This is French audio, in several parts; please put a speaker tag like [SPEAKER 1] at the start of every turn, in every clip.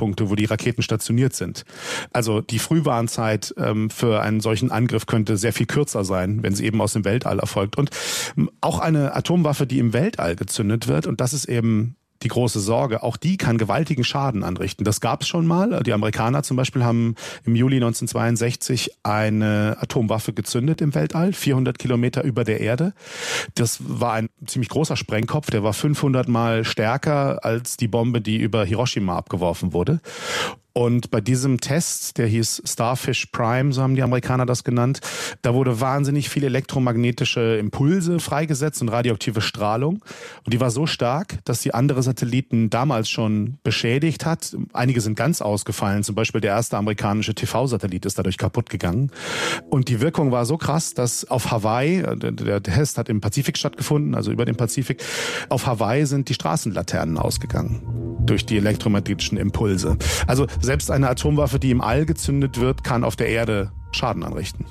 [SPEAKER 1] Stützpunkte, wo die Raketen stationiert sind. Also die Frühwarnzeit für einen solchen Angriff könnte sehr viel kürzer sein, wenn sie eben aus dem Weltall erfolgt. Und auch eine Atomwaffe, die im Weltall gezündet wird, und das ist eben die große Sorge, auch die kann gewaltigen Schaden anrichten. Das gab es schon mal. Die Amerikaner zum Beispiel haben im Juli 1962 eine Atomwaffe gezündet im Weltall, 400 Kilometer über der Erde. Das war ein ziemlich großer Sprengkopf, der war 500 Mal stärker als die Bombe, die über Hiroshima abgeworfen wurde. Und bei diesem Test, der hieß Starfish Prime, so haben die Amerikaner das genannt, da wurde wahnsinnig viel elektromagnetische Impulse freigesetzt und radioaktive Strahlung. Und die war so stark, dass sie andere Satelliten damals schon beschädigt hat. Einige sind ganz ausgefallen, zum Beispiel der erste amerikanische TV-Satellit ist dadurch kaputt gegangen. Und die Wirkung war so krass, dass auf Hawaii, der Test hat im Pazifik stattgefunden, also über dem Pazifik, auf Hawaii sind die Straßenlaternen ausgegangen durch die elektromagnetischen Impulse. Also selbst eine Atomwaffe, die im All gezündet wird, kann auf der Erde Schaden anrichten.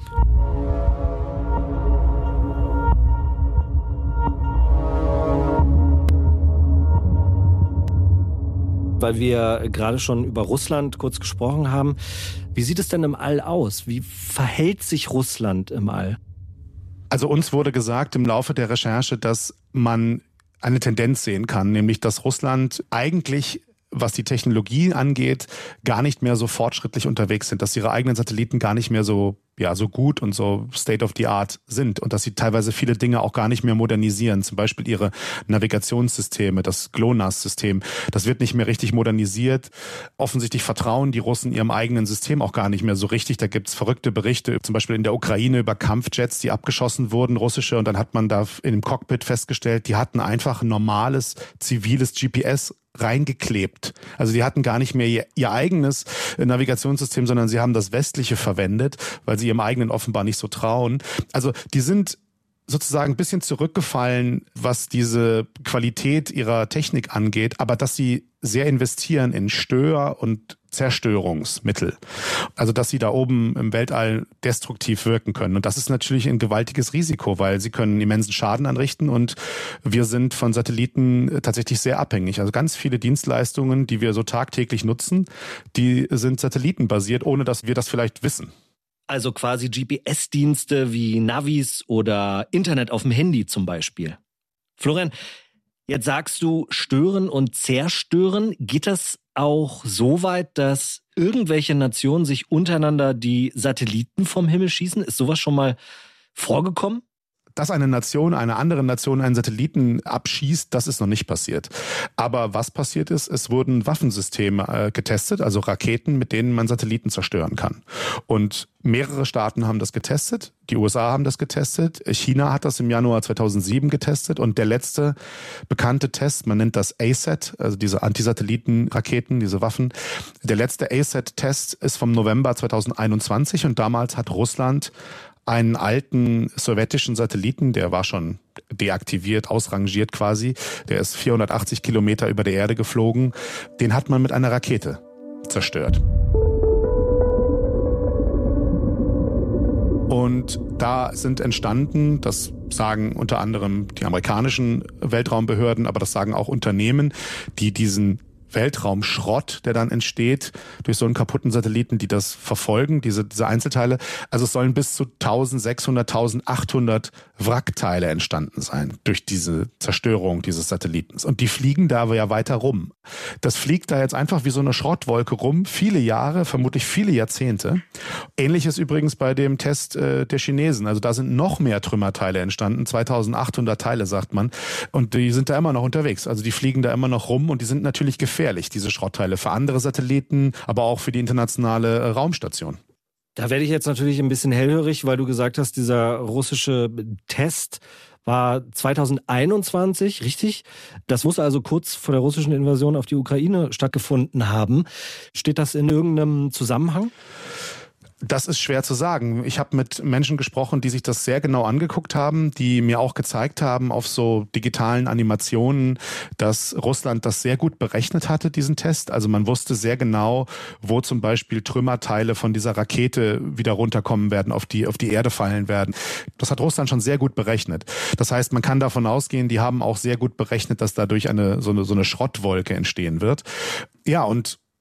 [SPEAKER 2] Weil wir gerade schon über Russland kurz gesprochen haben. Wie sieht es denn im All aus? Wie verhält sich Russland im All?
[SPEAKER 1] Also uns wurde gesagt im Laufe der Recherche, dass man eine Tendenz sehen kann, nämlich dass Russland eigentlich, was die Technologie angeht, gar nicht mehr so fortschrittlich unterwegs sind, dass ihre eigenen Satelliten gar nicht mehr so gut und so State of the Art sind und dass sie teilweise viele Dinge auch gar nicht mehr modernisieren. Zum Beispiel ihre Navigationssysteme, das GLONASS-System, das wird nicht mehr richtig modernisiert. Offensichtlich vertrauen die Russen ihrem eigenen System auch gar nicht mehr so richtig. Da gibt's verrückte Berichte, zum Beispiel in der Ukraine über Kampfjets, die abgeschossen wurden, russische, und dann hat man da in dem Cockpit festgestellt, die hatten einfach ein normales, ziviles GPS reingeklebt. Also die hatten gar nicht mehr ihr eigenes Navigationssystem, sondern sie haben das westliche verwendet, weil sie ihrem eigenen offenbar nicht so trauen. Also die sind sozusagen ein bisschen zurückgefallen, was diese Qualität ihrer Technik angeht, aber dass sie sehr investieren in Stör- und Zerstörungsmittel. Also dass sie da oben im Weltall destruktiv wirken können. Und das ist natürlich ein gewaltiges Risiko, weil sie können immensen Schaden anrichten und wir sind von Satelliten tatsächlich sehr abhängig. Also ganz viele Dienstleistungen, die wir so tagtäglich nutzen, die sind satellitenbasiert, ohne dass wir das vielleicht wissen.
[SPEAKER 2] Also quasi GPS-Dienste wie Navis oder Internet auf dem Handy zum Beispiel. Florian, jetzt sagst du stören und zerstören. Geht das auch so weit, dass irgendwelche Nationen sich untereinander die Satelliten vom Himmel schießen? Ist sowas schon mal vorgekommen?
[SPEAKER 1] Dass eine Nation, eine andere Nation einen Satelliten abschießt, das ist noch nicht passiert. Aber was passiert ist, es wurden Waffensysteme getestet, also Raketen, mit denen man Satelliten zerstören kann. Und mehrere Staaten haben das getestet. Die USA haben das getestet. China hat das im Januar 2007 getestet. Und der letzte bekannte Test, man nennt das ASAT, also diese Antisatelliten-Raketen, diese Waffen. Der letzte ASAT-Test ist vom November 2021 und damals hat Russland einen alten sowjetischen Satelliten, der war schon deaktiviert, ausrangiert quasi. Der ist 480 Kilometer über der Erde geflogen. Den hat man mit einer Rakete zerstört. Und da sind entstanden, das sagen unter anderem die amerikanischen Weltraumbehörden, aber das sagen auch Unternehmen, die diesen Weltraumschrott, der dann entsteht durch so einen kaputten Satelliten, die das verfolgen, diese Einzelteile. Also es sollen bis zu 1600, 1800 Wrackteile entstanden sein durch diese Zerstörung dieses Satellitens. Und die fliegen da aber ja weiter rum. Das fliegt da jetzt einfach wie so eine Schrottwolke rum, viele Jahre, vermutlich viele Jahrzehnte. Ähnliches übrigens bei dem Test der Chinesen. Also da sind noch mehr Trümmerteile entstanden, 2800 Teile sagt man. Und die sind da immer noch unterwegs. Also die fliegen da immer noch rum und die sind natürlich gefährlich, diese Schrottteile, für andere Satelliten, aber auch für die internationale Raumstation.
[SPEAKER 2] Da werde ich jetzt natürlich ein bisschen hellhörig, weil du gesagt hast, dieser russische Test war 2021, richtig? Das muss also kurz vor der russischen Invasion auf die Ukraine stattgefunden haben. Steht das in irgendeinem Zusammenhang?
[SPEAKER 1] Das ist schwer zu sagen. Ich habe mit Menschen gesprochen, die sich das sehr genau angeguckt haben, die mir auch gezeigt haben auf so digitalen Animationen, dass Russland das sehr gut berechnet hatte, diesen Test. Also man wusste sehr genau, wo zum Beispiel Trümmerteile von dieser Rakete wieder runterkommen werden, auf die Erde fallen werden. Das hat Russland schon sehr gut berechnet. Das heißt, man kann davon ausgehen, die haben auch sehr gut berechnet, dass dadurch so eine Schrottwolke entstehen wird. Ja, und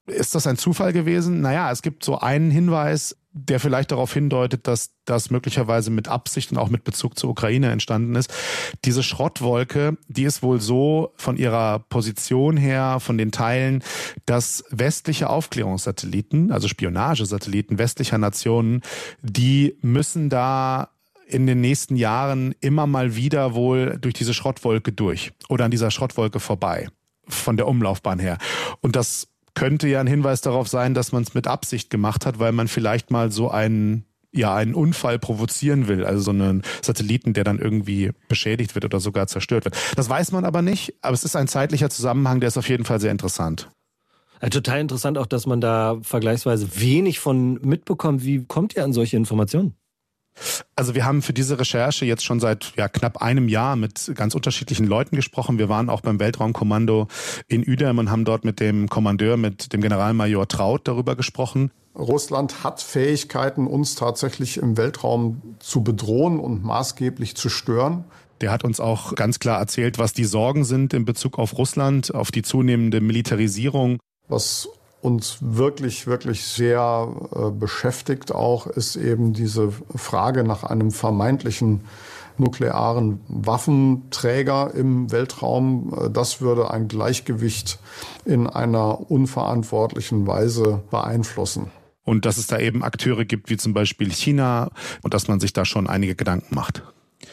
[SPEAKER 1] Ist das ein Zufall gewesen? Naja, es gibt so einen Hinweis, der vielleicht darauf hindeutet, dass das möglicherweise mit Absicht und auch mit Bezug zur Ukraine entstanden ist. Diese Schrottwolke, die ist wohl so von ihrer Position her, von den Teilen, dass westliche Aufklärungssatelliten, also Spionagesatelliten westlicher Nationen, die müssen da in den nächsten Jahren immer mal wieder wohl durch diese Schrottwolke durch oder an dieser Schrottwolke vorbei, von der Umlaufbahn her. Und das könnte ja ein Hinweis darauf sein, dass man es mit Absicht gemacht hat, weil man vielleicht mal so einen Unfall provozieren will, also so einen Satelliten, der dann irgendwie beschädigt wird oder sogar zerstört wird. Das weiß man aber nicht, aber es ist ein zeitlicher Zusammenhang, der ist auf jeden Fall sehr interessant.
[SPEAKER 2] Ja, total interessant auch, dass man da vergleichsweise wenig von mitbekommt. Wie kommt ihr an solche Informationen?
[SPEAKER 1] Also wir haben für diese Recherche jetzt schon seit knapp einem Jahr mit ganz unterschiedlichen Leuten gesprochen. Wir waren auch beim Weltraumkommando in Uedem und haben dort mit dem Kommandeur, mit dem Generalmajor Traut darüber gesprochen.
[SPEAKER 3] Russland hat Fähigkeiten, uns tatsächlich im Weltraum zu bedrohen und maßgeblich zu stören.
[SPEAKER 1] Der hat uns auch ganz klar erzählt, was die Sorgen sind in Bezug auf Russland, auf die zunehmende Militarisierung.
[SPEAKER 3] Was uns wirklich, wirklich sehr beschäftigt auch, ist eben diese Frage nach einem vermeintlichen nuklearen Waffenträger im Weltraum. Das würde ein Gleichgewicht in einer unverantwortlichen Weise beeinflussen.
[SPEAKER 1] Und dass es da eben Akteure gibt, wie zum Beispiel China, und dass man sich da schon einige Gedanken macht.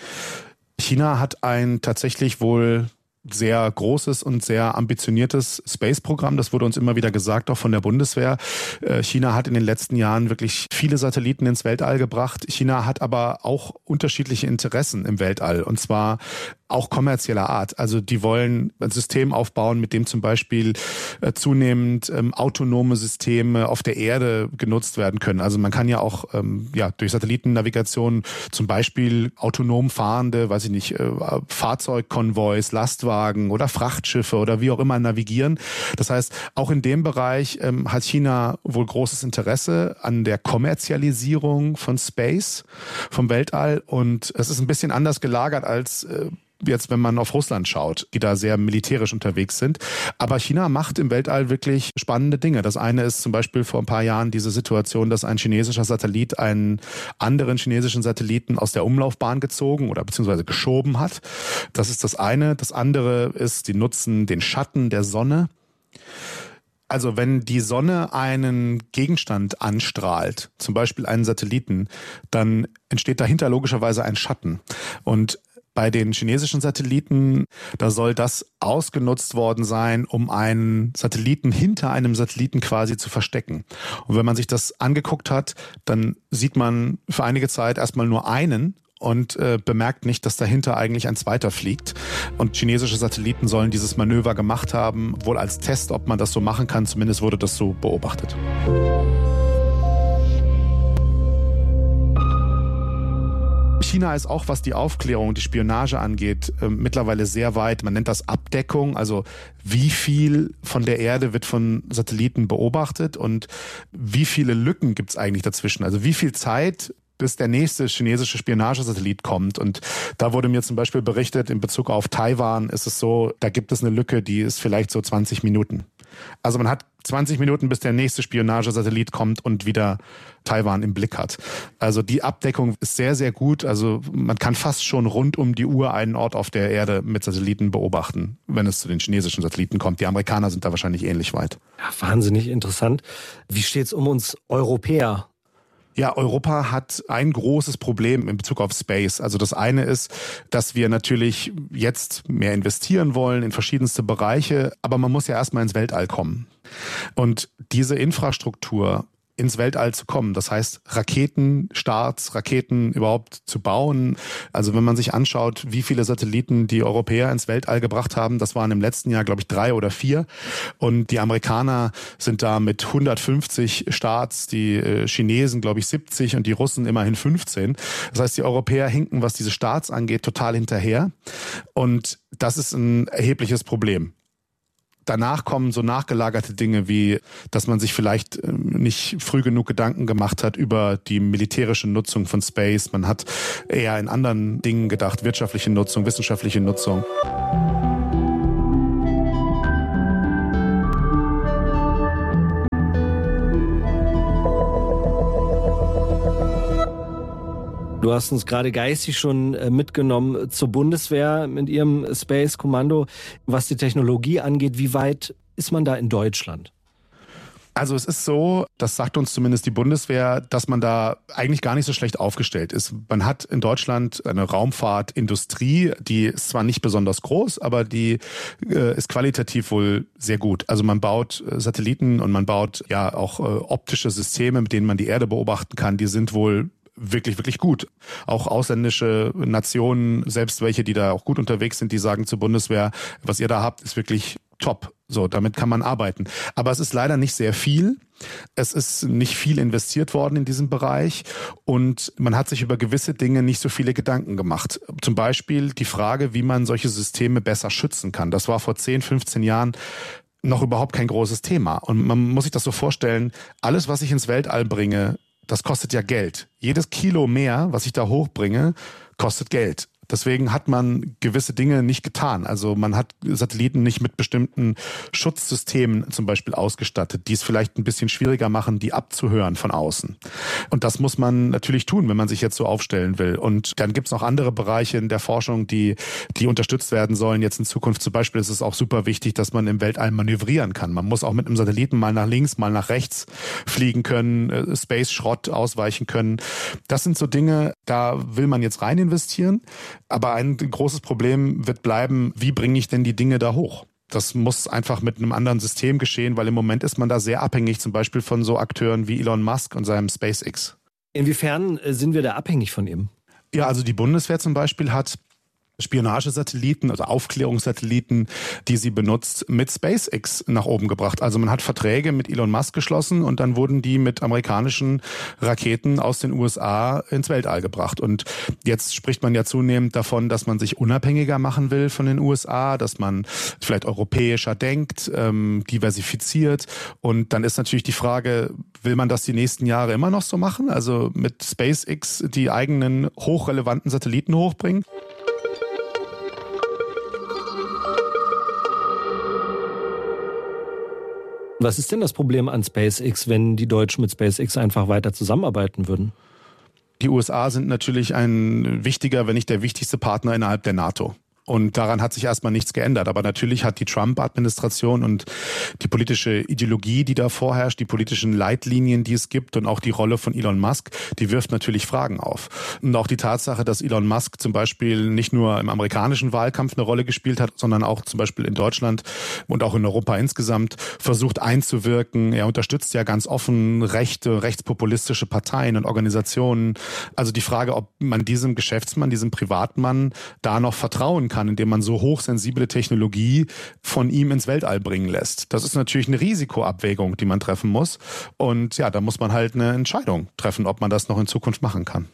[SPEAKER 1] China hat ein tatsächlich wohl sehr großes und sehr ambitioniertes Space-Programm. Das wurde uns immer wieder gesagt, auch von der Bundeswehr. China hat in den letzten Jahren wirklich viele Satelliten ins Weltall gebracht. China hat aber auch unterschiedliche Interessen im Weltall, und zwar auch kommerzieller Art. Also die wollen ein System aufbauen, mit dem zum Beispiel zunehmend autonome Systeme auf der Erde genutzt werden können. Also man kann ja auch durch Satellitennavigation zum Beispiel autonom fahrende, Fahrzeugkonvois, Lastwagen oder Frachtschiffe oder wie auch immer navigieren. Das heißt, auch in dem Bereich hat China wohl großes Interesse an der Kommerzialisierung von Space, vom Weltall. Und es ist ein bisschen anders gelagert als jetzt, wenn man auf Russland schaut, die da sehr militärisch unterwegs sind. Aber China macht im Weltall wirklich spannende Dinge. Das eine ist zum Beispiel vor ein paar Jahren diese Situation, dass ein chinesischer Satellit einen anderen chinesischen Satelliten aus der Umlaufbahn gezogen oder beziehungsweise geschoben hat. Das ist das eine. Das andere ist, die nutzen den Schatten der Sonne. Also wenn die Sonne einen Gegenstand anstrahlt, zum Beispiel einen Satelliten, dann entsteht dahinter logischerweise ein Schatten. Und bei den chinesischen Satelliten, da soll das ausgenutzt worden sein, um einen Satelliten hinter einem Satelliten quasi zu verstecken. Und wenn man sich das angeguckt hat, dann sieht man für einige Zeit erstmal nur einen und bemerkt nicht, dass dahinter eigentlich ein zweiter fliegt. Und chinesische Satelliten sollen dieses Manöver gemacht haben, wohl als Test, ob man das so machen kann. Zumindest wurde das so beobachtet. China ist auch, was die Aufklärung, die Spionage angeht, mittlerweile sehr weit. Man nennt das Abdeckung, also wie viel von der Erde wird von Satelliten beobachtet und wie viele Lücken gibt es eigentlich dazwischen. Also wie viel Zeit, bis der nächste chinesische Spionagesatellit kommt. Und da wurde mir zum Beispiel berichtet, in Bezug auf Taiwan ist es so, da gibt es eine Lücke, die ist vielleicht so 20 Minuten. Also man hat 20 Minuten, bis der nächste Spionagesatellit kommt und wieder Taiwan im Blick hat. Also die Abdeckung ist sehr, sehr gut. Also man kann fast schon rund um die Uhr einen Ort auf der Erde mit Satelliten beobachten, wenn es zu den chinesischen Satelliten kommt. Die Amerikaner sind da wahrscheinlich ähnlich weit.
[SPEAKER 2] Ja, wahnsinnig interessant. Wie steht's um uns Europäer?
[SPEAKER 1] Ja, Europa hat ein großes Problem in Bezug auf Space. Also das eine ist, dass wir natürlich jetzt mehr investieren wollen in verschiedenste Bereiche, aber man muss ja erstmal ins Weltall kommen. Und diese Infrastruktur ins Weltall zu kommen. Das heißt, Raketenstarts, Raketen überhaupt zu bauen. Also wenn man sich anschaut, wie viele Satelliten die Europäer ins Weltall gebracht haben, das waren im letzten Jahr, glaube ich, 3 oder 4. Und die Amerikaner sind da mit 150 Starts, die Chinesen, glaube ich, 70 und die Russen immerhin 15. Das heißt, die Europäer hinken, was diese Starts angeht, total hinterher. Und das ist ein erhebliches Problem. Danach kommen so nachgelagerte Dinge wie, dass man sich vielleicht nicht früh genug Gedanken gemacht hat über die militärische Nutzung von Space. Man hat eher in anderen Dingen gedacht, wirtschaftliche Nutzung, wissenschaftliche Nutzung.
[SPEAKER 2] Du hast uns gerade geistig schon mitgenommen zur Bundeswehr mit ihrem Space-Kommando. Was die Technologie angeht, wie weit ist man da in Deutschland?
[SPEAKER 1] Also es ist so, das sagt uns zumindest die Bundeswehr, dass man da eigentlich gar nicht so schlecht aufgestellt ist. Man hat in Deutschland eine Raumfahrtindustrie, die ist zwar nicht besonders groß, aber die ist qualitativ wohl sehr gut. Also man baut Satelliten und man baut ja auch optische Systeme, mit denen man die Erde beobachten kann. Die sind wohl wirklich, wirklich gut. Auch ausländische Nationen, selbst welche, die da auch gut unterwegs sind, die sagen zur Bundeswehr, was ihr da habt, ist wirklich top. So, damit kann man arbeiten. Aber es ist leider nicht sehr viel. Es ist nicht viel investiert worden in diesem Bereich und man hat sich über gewisse Dinge nicht so viele Gedanken gemacht. Zum Beispiel die Frage, wie man solche Systeme besser schützen kann. Das war vor 10, 15 Jahren noch überhaupt kein großes Thema. Und man muss sich das so vorstellen, alles, was ich ins Weltall bringe, das kostet ja Geld. Jedes Kilo mehr, was ich da hochbringe, kostet Geld. Deswegen hat man gewisse Dinge nicht getan. Also man hat Satelliten nicht mit bestimmten Schutzsystemen zum Beispiel ausgestattet, die es vielleicht ein bisschen schwieriger machen, die abzuhören von außen. Und das muss man natürlich tun, wenn man sich jetzt so aufstellen will. Und dann gibt es noch andere Bereiche in der Forschung, die unterstützt werden sollen jetzt in Zukunft. Zum Beispiel ist es auch super wichtig, dass man im Weltall manövrieren kann. Man muss auch mit einem Satelliten mal nach links, mal nach rechts fliegen können, Space-Schrott ausweichen können. Das sind so Dinge, da will man jetzt rein investieren. Aber ein großes Problem wird bleiben, wie bringe ich denn die Dinge da hoch? Das muss einfach mit einem anderen System geschehen, weil im Moment ist man da sehr abhängig, zum Beispiel von so Akteuren wie Elon Musk und seinem SpaceX.
[SPEAKER 2] Inwiefern sind wir da abhängig von ihm?
[SPEAKER 1] Ja, also die Bundeswehr zum Beispiel hat Spionagesatelliten, also Aufklärungssatelliten, die sie benutzt, mit SpaceX nach oben gebracht. Also man hat Verträge mit Elon Musk geschlossen und dann wurden die mit amerikanischen Raketen aus den USA ins Weltall gebracht. Und jetzt spricht man ja zunehmend davon, dass man sich unabhängiger machen will von den USA, dass man vielleicht europäischer denkt, diversifiziert. Und dann ist natürlich die Frage, will man das die nächsten Jahre immer noch so machen? Also mit SpaceX die eigenen hochrelevanten Satelliten hochbringen?
[SPEAKER 2] Was ist denn das Problem an SpaceX, wenn die Deutschen mit SpaceX einfach weiter zusammenarbeiten würden?
[SPEAKER 1] Die USA sind natürlich ein wichtiger, wenn nicht der wichtigste Partner innerhalb der NATO. Und daran hat sich erstmal nichts geändert. Aber natürlich hat die Trump-Administration und die politische Ideologie, die da vorherrscht, die politischen Leitlinien, die es gibt und auch die Rolle von Elon Musk, die wirft natürlich Fragen auf. Und auch die Tatsache, dass Elon Musk zum Beispiel nicht nur im amerikanischen Wahlkampf eine Rolle gespielt hat, sondern auch zum Beispiel in Deutschland und auch in Europa insgesamt versucht einzuwirken. Er unterstützt ja ganz offen rechte, rechtspopulistische Parteien und Organisationen. Also die Frage, ob man diesem Geschäftsmann, diesem Privatmann da noch vertrauen kann, indem man so hochsensible Technologie von ihm ins Weltall bringen lässt. Das ist natürlich eine Risikoabwägung, die man treffen muss. Und ja, da muss man halt eine Entscheidung treffen, ob man das noch in Zukunft machen kann.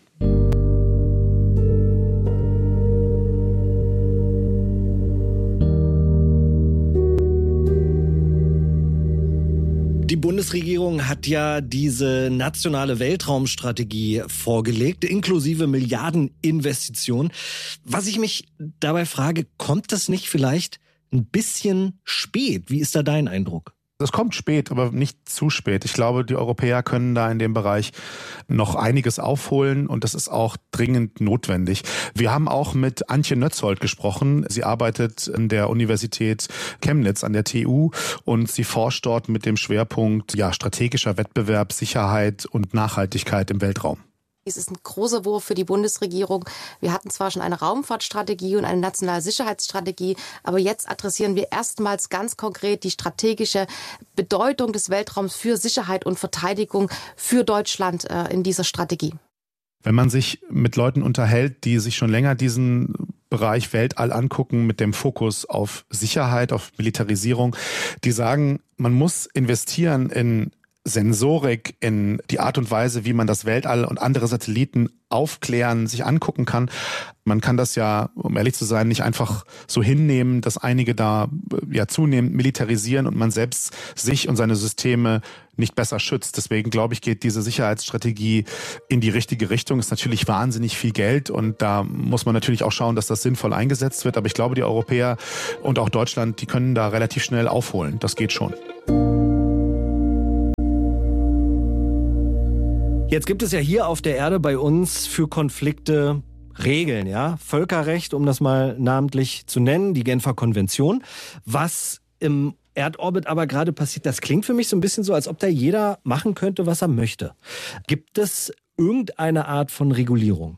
[SPEAKER 2] Die Bundesregierung hat ja diese nationale Weltraumstrategie vorgelegt, inklusive Milliardeninvestitionen. Was ich mich dabei frage, kommt das nicht vielleicht ein bisschen spät? Wie ist da dein Eindruck?
[SPEAKER 1] Das kommt spät, aber nicht zu spät. Ich glaube, die Europäer können da in dem Bereich noch einiges aufholen und das ist auch dringend notwendig. Wir haben auch mit Antje Nötzold gesprochen. Sie arbeitet an der Universität Chemnitz an der TU und sie forscht dort mit dem Schwerpunkt strategischer Wettbewerb, Sicherheit und Nachhaltigkeit im Weltraum.
[SPEAKER 4] Es ist ein großer Wurf für die Bundesregierung. Wir hatten zwar schon eine Raumfahrtstrategie und eine nationale Sicherheitsstrategie, aber jetzt adressieren wir erstmals ganz konkret die strategische Bedeutung des Weltraums für Sicherheit und Verteidigung für Deutschland in dieser Strategie.
[SPEAKER 1] Wenn man sich mit Leuten unterhält, die sich schon länger diesen Bereich Weltall angucken mit dem Fokus auf Sicherheit, auf Militarisierung, die sagen, man muss investieren in Sensorik, in die Art und Weise, wie man das Weltall und andere Satelliten aufklären, sich angucken kann. Man kann das ja, um ehrlich zu sein, nicht einfach so hinnehmen, dass einige da zunehmend militarisieren und man selbst sich und seine Systeme nicht besser schützt. Deswegen glaube ich, geht diese Sicherheitsstrategie in die richtige Richtung. Ist natürlich wahnsinnig viel Geld und da muss man natürlich auch schauen, dass das sinnvoll eingesetzt wird. Aber ich glaube, die Europäer und auch Deutschland, die können da relativ schnell aufholen. Das geht schon.
[SPEAKER 2] Jetzt gibt es ja hier auf der Erde bei uns für Konflikte Regeln, ja? Völkerrecht, um das mal namentlich zu nennen, die Genfer Konvention. Was im Erdorbit aber gerade passiert, das klingt für mich so ein bisschen so, als ob da jeder machen könnte, was er möchte. Gibt es irgendeine Art von Regulierung?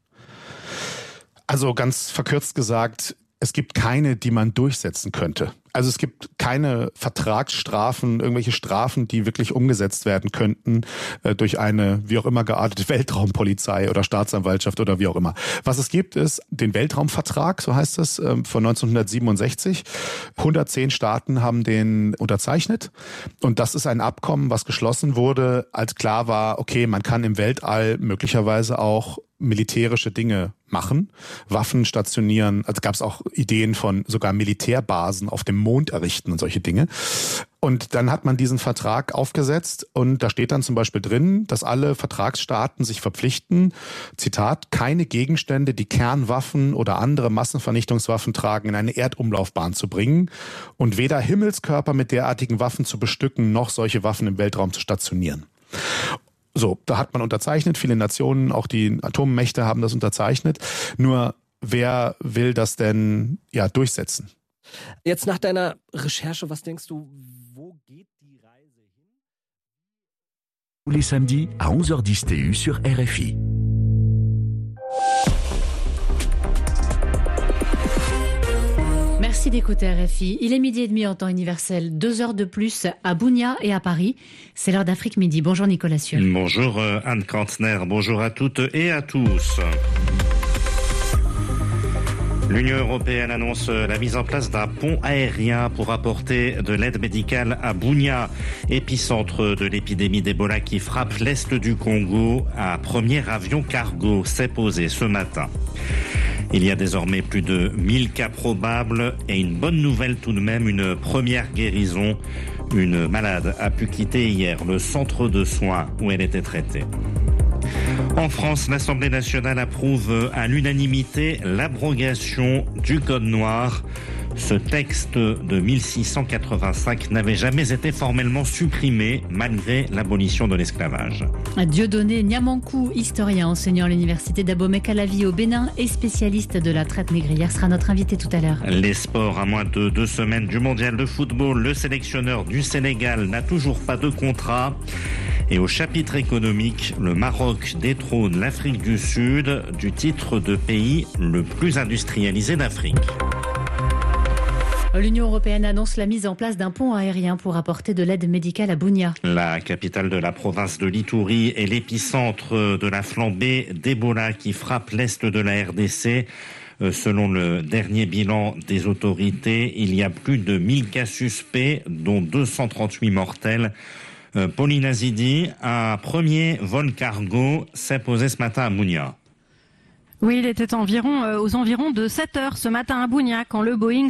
[SPEAKER 1] Also ganz verkürzt gesagt, es gibt keine, die man durchsetzen könnte. Also es gibt keine Vertragsstrafen, irgendwelche Strafen, die wirklich umgesetzt werden könnten durch eine wie auch immer geartete Weltraumpolizei oder Staatsanwaltschaft oder wie auch immer. Was es gibt, ist den Weltraumvertrag, so heißt es, von 1967. 110 Staaten haben den unterzeichnet und das ist ein Abkommen, was geschlossen wurde, als klar war, okay, man kann im Weltall möglicherweise auch militärische Dinge machen, Waffen stationieren, also gab es auch Ideen von sogar Militärbasen auf dem Mond errichten und solche Dinge. Und dann hat man diesen Vertrag aufgesetzt und da steht dann zum Beispiel drin, dass alle Vertragsstaaten sich verpflichten, Zitat, keine Gegenstände, die Kernwaffen oder andere Massenvernichtungswaffen tragen, in eine Erdumlaufbahn zu bringen und weder Himmelskörper mit derartigen Waffen zu bestücken, noch solche Waffen im Weltraum zu stationieren. So, da hat man unterzeichnet, viele Nationen, auch die Atommächte haben das unterzeichnet. Nur wer will das denn durchsetzen?
[SPEAKER 2] Jetzt nach deiner Recherche, was denkst du, wo geht die Reise hin?
[SPEAKER 5] Tous les samedis à 11h10 TU sur RFI.
[SPEAKER 6] Merci d'écouter RFI. Il est 12h30 en temps universel, 2 heures de plus à Bounia et à Paris. C'est l'heure d'Afrique Midi. Bonjour Nicolas Sieur.
[SPEAKER 7] Bonjour Anne Kantner, bonjour à toutes et à tous. L'Union européenne annonce la mise en place d'un pont aérien pour apporter de l'aide médicale à Bounia, épicentre de l'épidémie d'Ebola qui frappe l'est du Congo. Un premier avion cargo s'est posé ce matin. Il y a désormais plus de 1000 cas probables et une bonne nouvelle tout de même, une première guérison. Une malade a pu quitter hier le centre de soins où elle était traitée. En France, l'Assemblée nationale approuve à l'unanimité l'abrogation du Code noir. Ce texte de 1685 n'avait jamais été formellement supprimé malgré l'abolition de l'esclavage.
[SPEAKER 6] Dieudonné Niamankou, historien enseignant à l'université d'Abomey-Calavi au Bénin et spécialiste de la traite négrière, sera notre invité tout à l'heure.
[SPEAKER 7] Les sports, à moins de 2 semaines du mondial de football, le sélectionneur du Sénégal n'a toujours pas de contrat. Et au chapitre économique, le Maroc détrône l'Afrique du Sud du titre de pays le plus industrialisé d'Afrique.
[SPEAKER 6] L'Union européenne annonce la mise en place d'un pont aérien pour apporter de l'aide médicale à Bounia.
[SPEAKER 7] La capitale de la province de l'Ituri est l'épicentre de la flambée d'Ebola qui frappe l'est de la RDC. Selon le dernier bilan des autorités, il y a plus de 1000 cas suspects, dont 238 mortels. Pauline Azidi, un premier vol cargo s'est posé ce matin à Bounia.
[SPEAKER 8] Oui, il était aux environs de 7 heures ce matin à Bounia quand le Boeing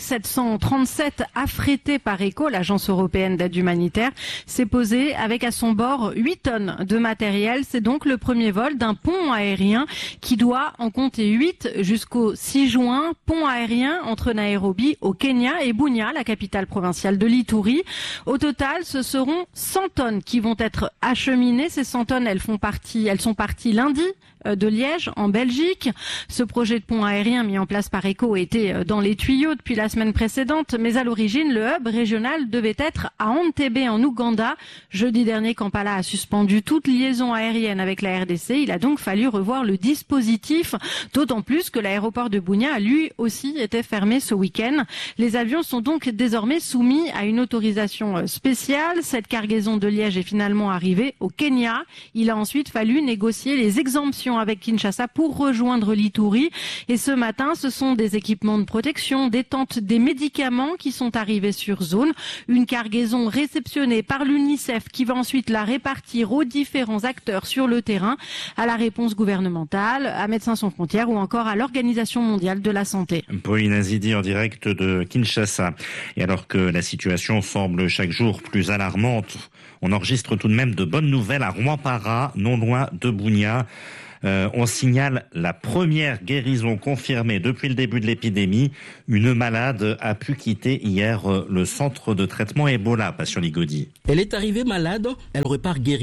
[SPEAKER 8] 737 affrété par ECHO, l'agence européenne d'aide humanitaire, s'est posé avec à son bord 8 tonnes de matériel. C'est donc le premier vol d'un pont aérien qui doit en compter 8 jusqu'au 6 juin. Pont aérien entre Nairobi au Kenya et Bounia, la capitale provinciale de l'Ituri. Au total, ce seront 100 tonnes qui vont être acheminées. Ces 100 tonnes, elles sont parties lundi de Liège en Belgique. Ce projet de pont aérien mis en place par ECHO était dans les tuyaux depuis la semaine précédente, mais à l'origine, le hub régional devait être à Entebbe en Ouganda. Jeudi dernier, Kampala a suspendu toute liaison aérienne avec la RDC. Il a donc fallu revoir le dispositif, d'autant plus que l'aéroport de Bounia, lui aussi, était fermé ce week-end. Les avions sont donc désormais soumis à une autorisation spéciale. Cette cargaison de Liège est finalement arrivée au Kenya. Il a ensuite fallu négocier les exemptions avec Kinshasa pour rejoindre l'Ituri. Et ce matin, ce sont des équipements de protection, des tentes, des médicaments qui sont arrivés sur zone. Une cargaison réceptionnée par l'UNICEF qui va ensuite la répartir aux différents acteurs sur le terrain, à la réponse gouvernementale, à Médecins sans frontières ou encore à l'Organisation mondiale de la santé.
[SPEAKER 7] Pauline Azidi en direct de Kinshasa. Et alors que la situation semble chaque jour plus alarmante, on enregistre tout de même de bonnes nouvelles à Rwampara, non loin de Bounia. On signale la première guérison confirmée depuis le début de l'épidémie. Une malade a pu quitter hier le centre de traitement Ebola, Passion Ligodi.
[SPEAKER 9] Elle est arrivée malade, elle repart guérie.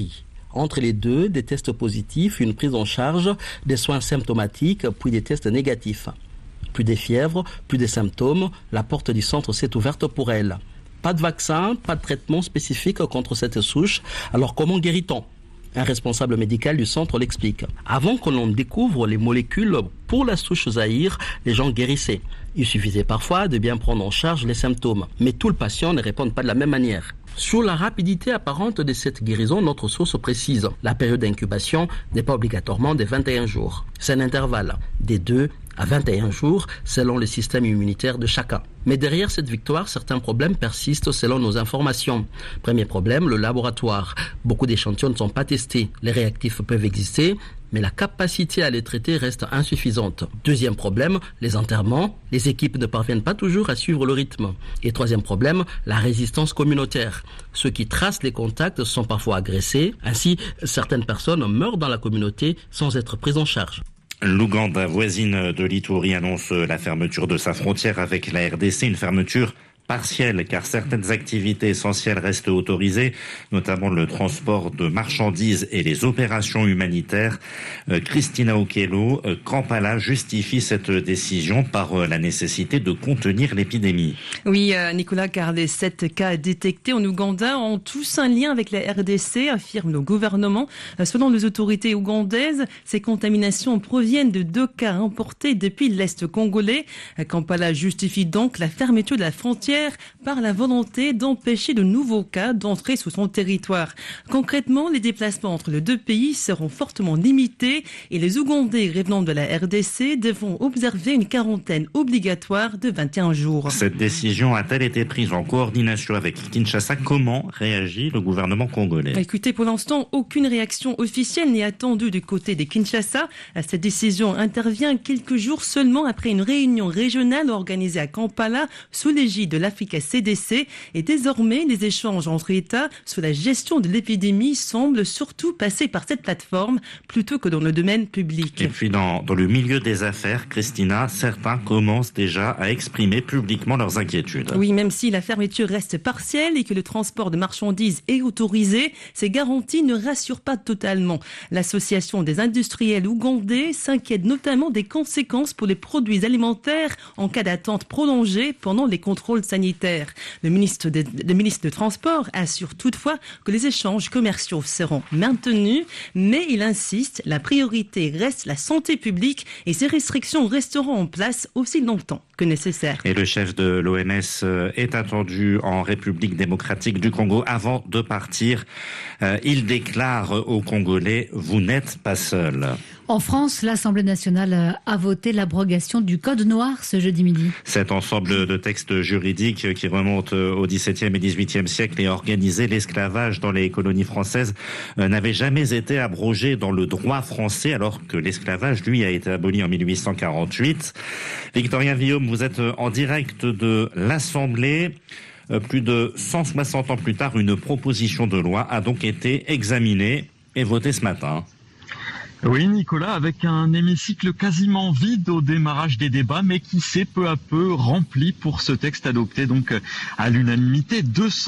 [SPEAKER 9] Entre les deux, des tests positifs, une prise en charge, des soins symptomatiques, puis des tests négatifs. Plus des fièvres, plus des symptômes, la porte du centre s'est ouverte pour elle. Pas de vaccin, pas de traitement spécifique contre cette souche. Alors comment guérit-on ? Un responsable médical du centre l'explique. Avant que l'on découvre les molécules pour la souche Zaïre, les gens guérissaient. Il suffisait parfois de bien prendre en charge les symptômes. Mais tous les patients ne répondent pas de la même manière. Sur la rapidité apparente de cette guérison, notre source précise. La période d'incubation n'est pas obligatoirement de 21 jours. C'est un intervalle des 2 à 21 jours selon le système immunitaire de chacun. Mais derrière cette victoire, certains problèmes persistent selon nos informations. Premier problème, le laboratoire. Beaucoup d'échantillons ne sont pas testés. Les réactifs peuvent exister, mais la capacité à les traiter reste insuffisante. Deuxième problème, les enterrements. Les équipes ne parviennent pas toujours à suivre le rythme. Et troisième problème, la résistance communautaire. Ceux qui tracent les contacts sont parfois agressés. Ainsi, certaines personnes meurent dans la communauté sans être prises en charge.
[SPEAKER 7] L'Ouganda, voisine de l'Ituri, annonce la fermeture de sa frontière avec la RDC, une fermeture partielle car certaines activités essentielles restent autorisées, notamment le transport de marchandises et les opérations humanitaires. Christina Okello, Kampala justifie cette décision par la nécessité de contenir l'épidémie.
[SPEAKER 10] Oui, Nicolas, car les 7 cas détectés en Ouganda ont tous un lien avec la RDC, affirme le gouvernement. Selon les autorités ougandaises, ces contaminations proviennent de 2 cas importés depuis l'Est congolais. Kampala justifie donc la fermeture de la frontière par la volonté d'empêcher de nouveaux cas d'entrer sous son territoire. Concrètement, les déplacements entre les deux pays seront fortement limités et les Ougandais revenant de la RDC devront observer une quarantaine obligatoire de 21 jours.
[SPEAKER 7] Cette décision a-t-elle été prise en coordination avec Kinshasa ? Comment réagit le gouvernement congolais ?
[SPEAKER 10] Écoutez, pour l'instant, aucune réaction officielle n'est attendue du côté de Kinshasa. Cette décision intervient quelques jours seulement après une réunion régionale organisée à Kampala sous l'égide de l'Africa CDC, et désormais les échanges entre États sur la gestion de l'épidémie semblent surtout passer par cette plateforme plutôt que dans le domaine public.
[SPEAKER 7] Et puis dans le milieu des affaires, Christina, certains commencent déjà à exprimer publiquement leurs inquiétudes.
[SPEAKER 10] Oui, même si la fermeture reste partielle et que le transport de marchandises est autorisé, ces garanties ne rassurent pas totalement. L'association des industriels ougandais s'inquiète notamment des conséquences pour les produits alimentaires en cas d'attente prolongée pendant les contrôles sanitaires. Le ministre de Transport assure toutefois que les échanges commerciaux seront maintenus, mais il insiste, la priorité reste la santé publique et ces restrictions resteront en place aussi longtemps que nécessaire.
[SPEAKER 7] Et le chef de l'OMS est attendu en République démocratique du Congo avant de partir. Il déclare aux Congolais « Vous n'êtes pas seuls ».
[SPEAKER 6] En France, l'Assemblée nationale a voté l'abrogation du Code noir ce jeudi midi.
[SPEAKER 7] Cet ensemble de textes juridiques qui remontent au XVIIe et XVIIIe siècle et organisait l'esclavage dans les colonies françaises n'avait jamais été abrogé dans le droit français alors que l'esclavage, lui, a été aboli en 1848. Victorien Villaume, vous êtes en direct de l'Assemblée. Plus de 160 ans plus tard, une proposition de loi a donc été examinée et votée ce matin.
[SPEAKER 11] Oui, Nicolas, avec un hémicycle quasiment vide au démarrage des débats, mais qui s'est peu à peu rempli pour ce texte adopté donc à l'unanimité.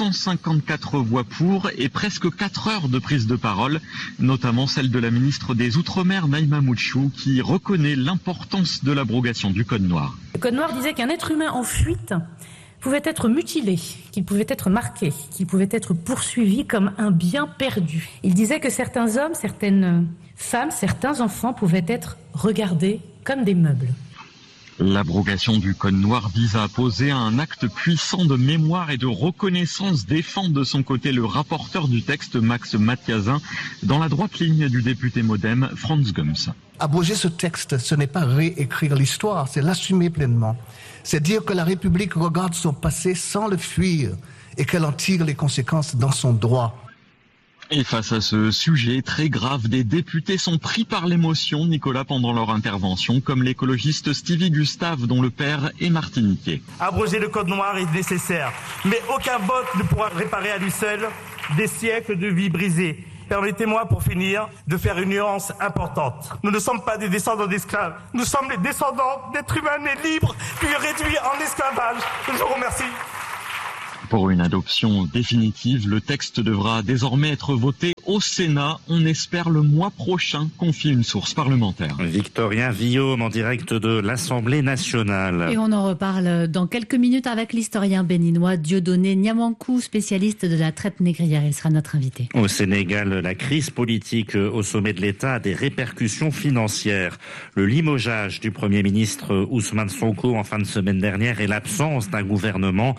[SPEAKER 11] 254 voix pour et presque 4 heures de prise de parole, notamment celle de la ministre des Outre-mer, Naïma Mouchou, qui reconnaît l'importance de l'abrogation du Code noir.
[SPEAKER 12] Le Code noir disait qu'un être humain en fuite pouvait être mutilé, qu'il pouvait être marqué, qu'il pouvait être poursuivi comme un bien perdu. Il disait que certains hommes, certaines femmes, certains enfants pouvaient être regardés comme des meubles.
[SPEAKER 11] L'abrogation du Code noir vise à poser un acte puissant de mémoire et de reconnaissance, défend de son côté le rapporteur du texte, Max Mathiazin, dans la droite ligne du député MoDem, Franz Gums.
[SPEAKER 13] Abroger ce texte, ce n'est pas réécrire l'histoire, c'est l'assumer pleinement. C'est dire que la République regarde son passé sans le fuir et qu'elle en tire les conséquences dans son droit.
[SPEAKER 11] Et face à ce sujet très grave, des députés sont pris par l'émotion, Nicolas, pendant leur intervention, comme l'écologiste Stevie Gustave, dont le père est martiniquais.
[SPEAKER 14] Abroger le Code noir est nécessaire, mais aucun vote ne pourra réparer à lui seul des siècles de vie brisées. Permettez-moi, pour finir, de faire une nuance importante. Nous ne sommes pas des descendants d'esclaves. Nous sommes les descendants d'êtres humains nés libres, puis réduits en esclavage. Je vous remercie.
[SPEAKER 11] Pour une adoption définitive, le texte devra désormais être voté au au Sénat. On espère le mois prochain, confie une source parlementaire.
[SPEAKER 7] Victoria Villaume en direct de l'Assemblée nationale.
[SPEAKER 6] Et on en reparle dans quelques minutes avec l'historien béninois Dieudonné Niamankou, spécialiste de la traite négrière. Il sera notre invité.
[SPEAKER 7] Au Sénégal, la crise politique au sommet de l'État a des répercussions financières. Le limogeage du Premier ministre Ousmane Sonko en fin de semaine dernière et l'absence d'un gouvernement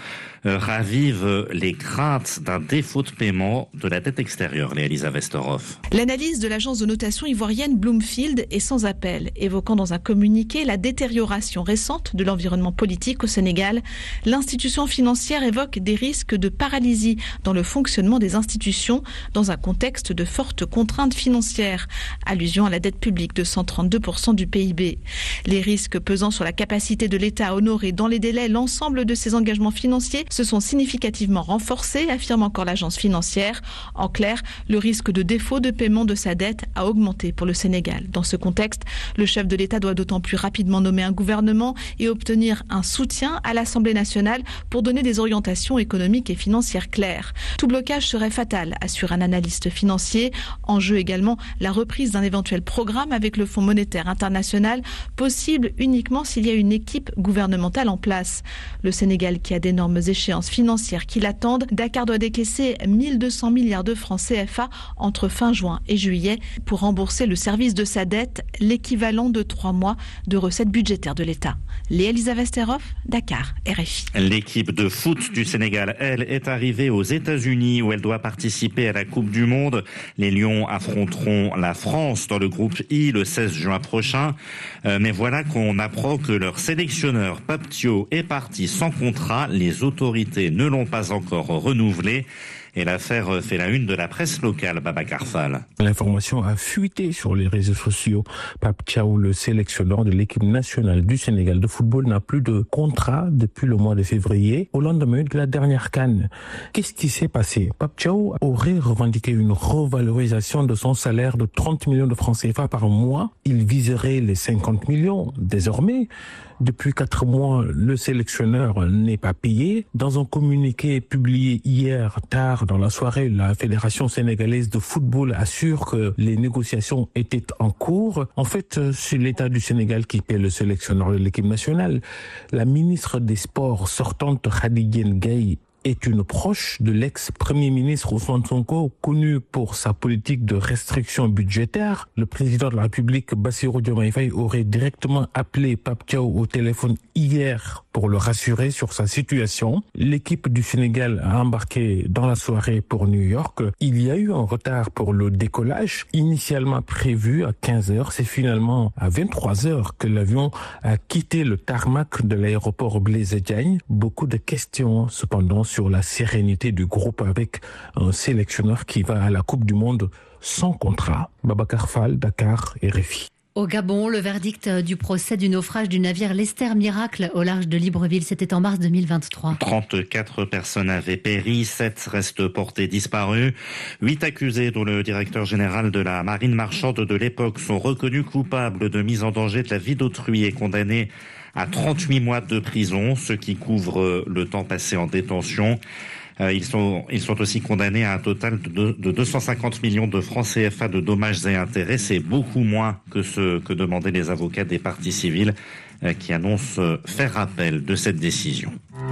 [SPEAKER 7] ravivent les craintes d'un défaut de paiement de la dette extérieure. Elisa Vesterhoff.
[SPEAKER 15] L'analyse de l'agence de notation ivoirienne Bloomfield est sans appel, évoquant dans un communiqué la détérioration récente de l'environnement politique au Sénégal. L'institution financière évoque des risques de paralysie dans le fonctionnement des institutions dans un contexte de fortes contraintes financières, allusion à la dette publique de 132% du PIB. Les risques pesant sur la capacité de l'État à honorer dans les délais l'ensemble de ses engagements financiers se sont significativement renforcés, affirme encore l'agence financière. En clair, le risque de défaut de paiement de sa dette a augmenté pour le Sénégal. Dans ce contexte, le chef de l'État doit d'autant plus rapidement nommer un gouvernement et obtenir un soutien à l'Assemblée nationale pour donner des orientations économiques et financières claires. Tout blocage serait fatal, assure un analyste financier. En jeu également la reprise d'un éventuel programme avec le Fonds monétaire international, possible uniquement s'il y a une équipe gouvernementale en place. Le Sénégal qui a d'énormes échéances financières qui l'attendent, Dakar doit décaisser 1200 milliards de francs CFA entre fin juin et juillet pour rembourser le service de sa dette, l'équivalent de 3 mois de recettes budgétaires de l'État. Elisa Vesterhoff, Dakar, RFI.
[SPEAKER 7] L'équipe de foot du Sénégal, elle, est arrivée aux États-Unis où elle doit participer à la Coupe du Monde. Les Lions affronteront la France dans le groupe I le 16 juin prochain. Mais voilà qu'on apprend que leur sélectionneur Pape Thiaw est parti sans contrat. Les autorités ne l'ont pas encore renouvelé. Et l'affaire fait la une de la presse locale, Babacar Fall.
[SPEAKER 16] L'information a fuité sur les réseaux sociaux. Pape Thiaw, le sélectionneur de l'équipe nationale du Sénégal de football, n'a plus de contrat depuis le mois de février, au lendemain de la dernière CAN. Qu'est-ce qui s'est passé? Pape Thiaw aurait revendiqué une revalorisation de son salaire de 30 millions de francs CFA par mois. Il viserait les 50 millions. Désormais, depuis 4 mois, le sélectionneur n'est pas payé. Dans un communiqué publié hier tard dans la soirée, la Fédération sénégalaise de football assure que les négociations étaient en cours. En fait, c'est l'État du Sénégal qui paie le sélectionneur de l'équipe nationale. La ministre des Sports sortante, Khadidiène Gaye, est une proche de l'ex-premier ministre Ousmane Sonko, connu pour sa politique de restriction budgétaire. Le président de la République, Bassirou Diomaye Faye, aurait directement appelé Pape Thiaw au téléphone hier pour le rassurer sur sa situation. L'équipe du Sénégal a embarqué dans la soirée pour New York. Il y a eu un retard pour le décollage, initialement prévu à 15h. C'est finalement à 23h que l'avion a quitté le tarmac de l'aéroport Blaise Diagne. Beaucoup de questions, cependant, sur la sérénité du groupe avec un sélectionneur qui va à la Coupe du Monde sans contrat. Babacar Fall, Dakar, RFI.
[SPEAKER 6] Au Gabon, le verdict du procès du naufrage du navire l'Esther Miracle au large de Libreville, c'était en mars 2023.
[SPEAKER 7] 34 personnes avaient péri, 7 restent portées disparues. 8 accusés, dont le directeur général de la marine marchande de l'époque, sont reconnus coupables de mise en danger de la vie d'autrui et condamnés à 38 mois de prison, ce qui couvre le temps passé en détention. Ils sont aussi condamnés à un total de 250 millions de francs CFA de dommages et intérêts. C'est beaucoup moins que ce que demandaient les avocats des parties civiles qui annoncent faire appel de cette décision.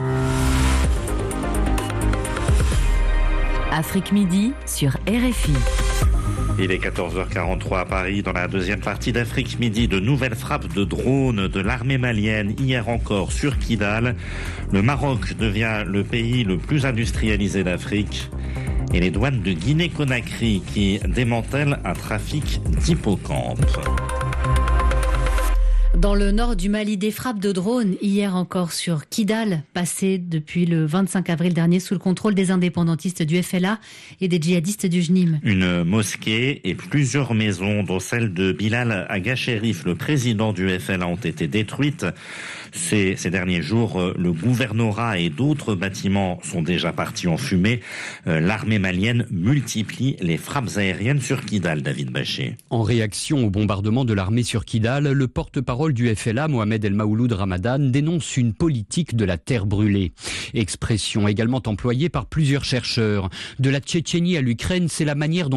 [SPEAKER 17] Afrique Midi sur RFI.
[SPEAKER 7] Il est 14h43 à Paris. Dans la deuxième partie d'Afrique Midi, de nouvelles frappes de drones de l'armée malienne hier encore sur Kidal. Le Maroc devient le pays le plus industrialisé d'Afrique. Et les douanes de Guinée-Conakry qui démantèlent un trafic d'hippocampes.
[SPEAKER 6] Dans le nord du Mali, des frappes de drones hier encore sur Kidal, passées depuis le 25 avril dernier sous le contrôle des indépendantistes du FLA et des djihadistes du JNIM.
[SPEAKER 7] Une mosquée et plusieurs maisons, dont celle de Bilal Aga Cherif, le président du FLA, ont été détruites. Ces derniers jours, le gouvernorat et d'autres bâtiments sont déjà partis en fumée. L'armée malienne multiplie les frappes aériennes sur Kidal, David Bachet.
[SPEAKER 18] En réaction au bombardement de l'armée sur Kidal, le porte-parole du FLA, Mohamed El Maouloud Ramadan, dénonce une politique de la terre brûlée. Expression également employée par plusieurs chercheurs. De la Tchétchénie à l'Ukraine, c'est la manière dont les Russes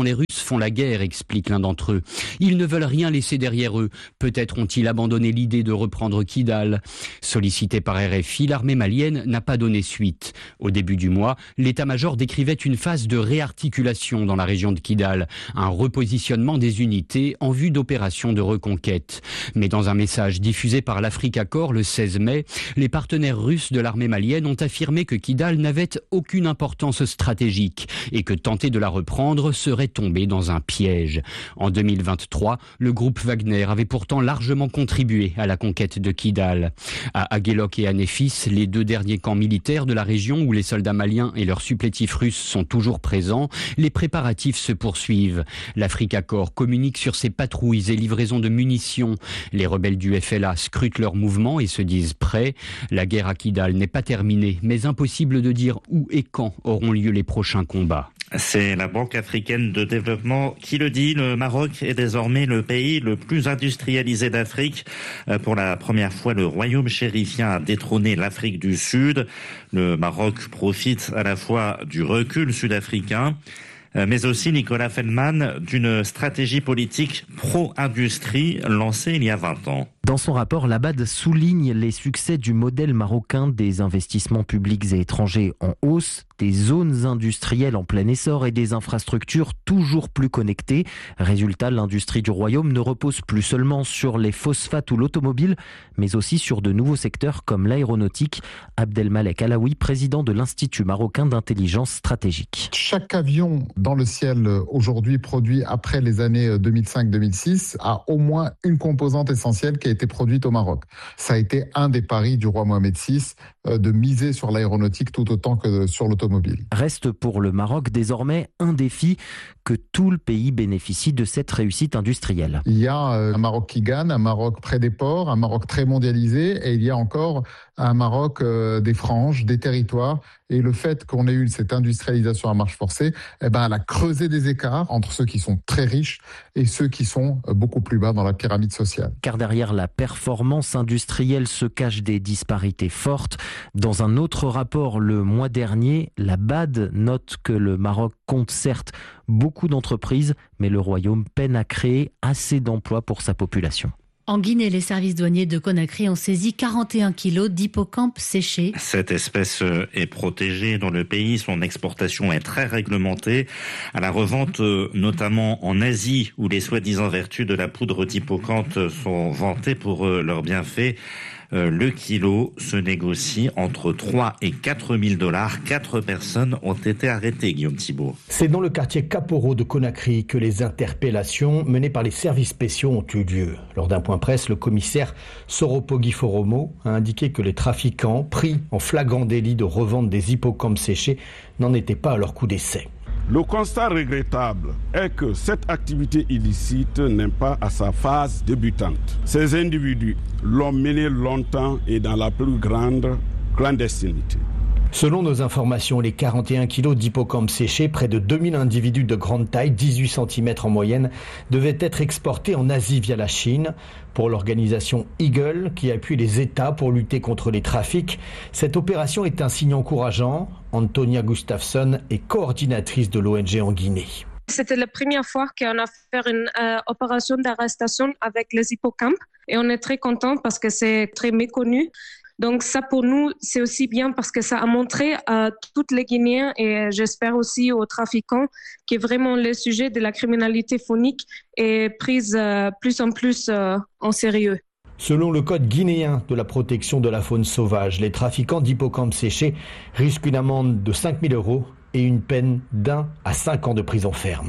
[SPEAKER 18] font la guerre, explique l'un d'entre eux. Ils ne veulent rien laisser derrière eux. Peut-être ont-ils abandonné l'idée de reprendre Kidal. Sollicité par RFI, l'armée malienne n'a pas donné suite. Au début du mois, l'état-major décrivait une phase de réarticulation dans la région de Kidal, un repositionnement des unités en vue d'opérations de reconquête. Mais dans un message diffusé par l'Africa Corps le 16 mai, les partenaires russes de l'armée malienne ont affirmé que Kidal n'avait aucune importance stratégique et que tenter de la reprendre serait tomber dans un piège. En 2023, le groupe Wagner avait pourtant largement contribué à la conquête de Kidal. À Aguelok et à Néfis, les deux derniers camps militaires de la région où les soldats maliens et leurs supplétifs russes sont toujours présents, les préparatifs se poursuivent. L'Africa Corps communique sur ses patrouilles et livraisons de munitions. Les rebelles du FLA scrutent leurs mouvements et se disent prêts. La guerre à Kidal n'est pas terminée, mais impossible de dire où et quand auront lieu les prochains combats.
[SPEAKER 7] C'est la Banque africaine de développement qui le dit. Le Maroc est désormais le pays le plus industrialisé d'Afrique. Pour la première fois, le royaume chérifien a détrôné l'Afrique du Sud. Le Maroc profite à la fois du recul sud-africain, mais aussi, Nicolas Feldman, d'une stratégie politique pro-industrie lancée il y a 20 ans.
[SPEAKER 19] Dans son rapport, l'Abad souligne les succès du modèle marocain, des investissements publics et étrangers en hausse, des zones industrielles en plein essor et des infrastructures toujours plus connectées. Résultat, l'industrie du royaume ne repose plus seulement sur les phosphates ou l'automobile, mais aussi sur de nouveaux secteurs comme l'aéronautique. Abdelmalek Alaoui, président de l'Institut marocain d'intelligence stratégique.
[SPEAKER 20] Chaque avion dans le ciel aujourd'hui produit après les années 2005-2006 a au moins une composante essentielle qui a été produite au Maroc. Ça a été un des paris du roi Mohamed VI de miser sur l'aéronautique tout autant que sur l'automobile.
[SPEAKER 19] Reste pour le Maroc désormais un défi, que tout le pays bénéficie de cette réussite industrielle.
[SPEAKER 20] Il y a un Maroc qui gagne, un Maroc près des ports, un Maroc très mondialisé, et il y a encore un Maroc des franges, des territoires. Et le fait qu'on ait eu cette industrialisation à marche forcée, elle a creusé des écarts entre ceux qui sont très riches et ceux qui sont beaucoup plus bas dans la pyramide sociale.
[SPEAKER 19] Car derrière la performance industrielle se cachent des disparités fortes. Dans un autre rapport le mois dernier, la BAD note que le Maroc compte certes beaucoup d'entreprises, mais le royaume peine à créer assez d'emplois pour sa population.
[SPEAKER 6] En Guinée, les services douaniers de Conakry ont saisi 41 kilos d'hippocampe séché.
[SPEAKER 7] Cette espèce est protégée dans le pays. Son exportation est très réglementée. À la revente, notamment en Asie, où les soi-disant vertus de la poudre d'hippocampe sont vantées pour leurs bienfaits, le kilo se négocie entre 3 et 4 000 $. 4 personnes ont été arrêtées, Guillaume Thibault.
[SPEAKER 21] C'est dans le quartier Kaporo de Conakry que les interpellations menées par les services spéciaux ont eu lieu. Lors d'un point presse, le commissaire Soropogi Foromo a indiqué que les trafiquants, pris en flagrant délit de revente des hippocampes séchés, n'en étaient pas à leur coup d'essai.
[SPEAKER 22] Le constat regrettable est que cette activité illicite n'est pas à sa phase débutante. Ces individus l'ont menée longtemps et dans la plus grande clandestinité.
[SPEAKER 21] Selon nos informations, les 41 kilos d'hippocampes séchés, près de 2000 individus de grande taille, 18 cm en moyenne, devaient être exportés en Asie via la Chine. Pour l'organisation Eagle, qui appuie les États pour lutter contre les trafics, cette opération est un signe encourageant. Antonia Gustafsson est coordinatrice de l'ONG en Guinée.
[SPEAKER 23] C'était la première fois qu'on a fait une opération d'arrestation avec les hippocampes et on est très contents parce que c'est très méconnu. Donc ça pour nous c'est aussi bien parce que ça a montré à tous les Guinéens et j'espère aussi aux trafiquants que vraiment le sujet de la criminalité faunique est pris plus en plus en sérieux.
[SPEAKER 21] Selon le code guinéen de la protection de la faune sauvage, les trafiquants d'hippocampes séchés risquent une amende de 5 000 € et une peine d'1 à 5 ans de prison ferme.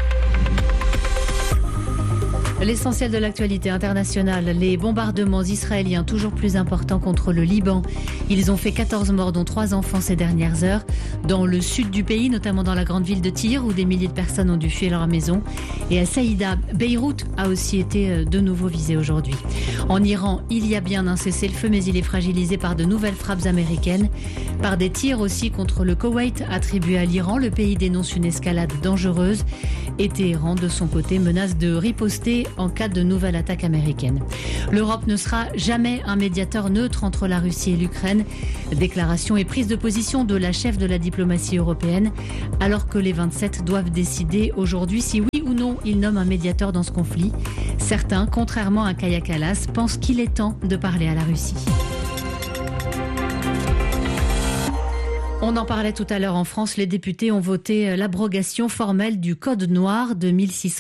[SPEAKER 6] L'essentiel de l'actualité internationale, les bombardements israéliens toujours plus importants contre le Liban. Ils ont fait 14 morts, dont 3 enfants ces dernières heures. Dans le sud du pays, notamment dans la grande ville de Tyr, où des milliers de personnes ont dû fuir leur maison. Et à Saïda, Beyrouth a aussi été de nouveau visée aujourd'hui. En Iran, il y a bien un cessez-le-feu, mais il est fragilisé par de nouvelles frappes américaines. Par des tirs aussi contre le Koweït attribué à l'Iran. Le pays dénonce une escalade dangereuse. Et Téhéran, de son côté, menace de riposter en cas de nouvelle attaque américaine. L'Europe ne sera jamais un médiateur neutre entre la Russie et l'Ukraine. Déclaration et prise de position de la chef de la diplomatie européenne, alors que les 27 doivent décider aujourd'hui si oui ou ou non il nomme un médiateur dans ce conflit. Certains, contrairement à Kaja Kallas, pensent qu'il est temps de parler à la Russie. On en parlait tout à l'heure en France, les députés ont voté l'abrogation formelle du Code noir de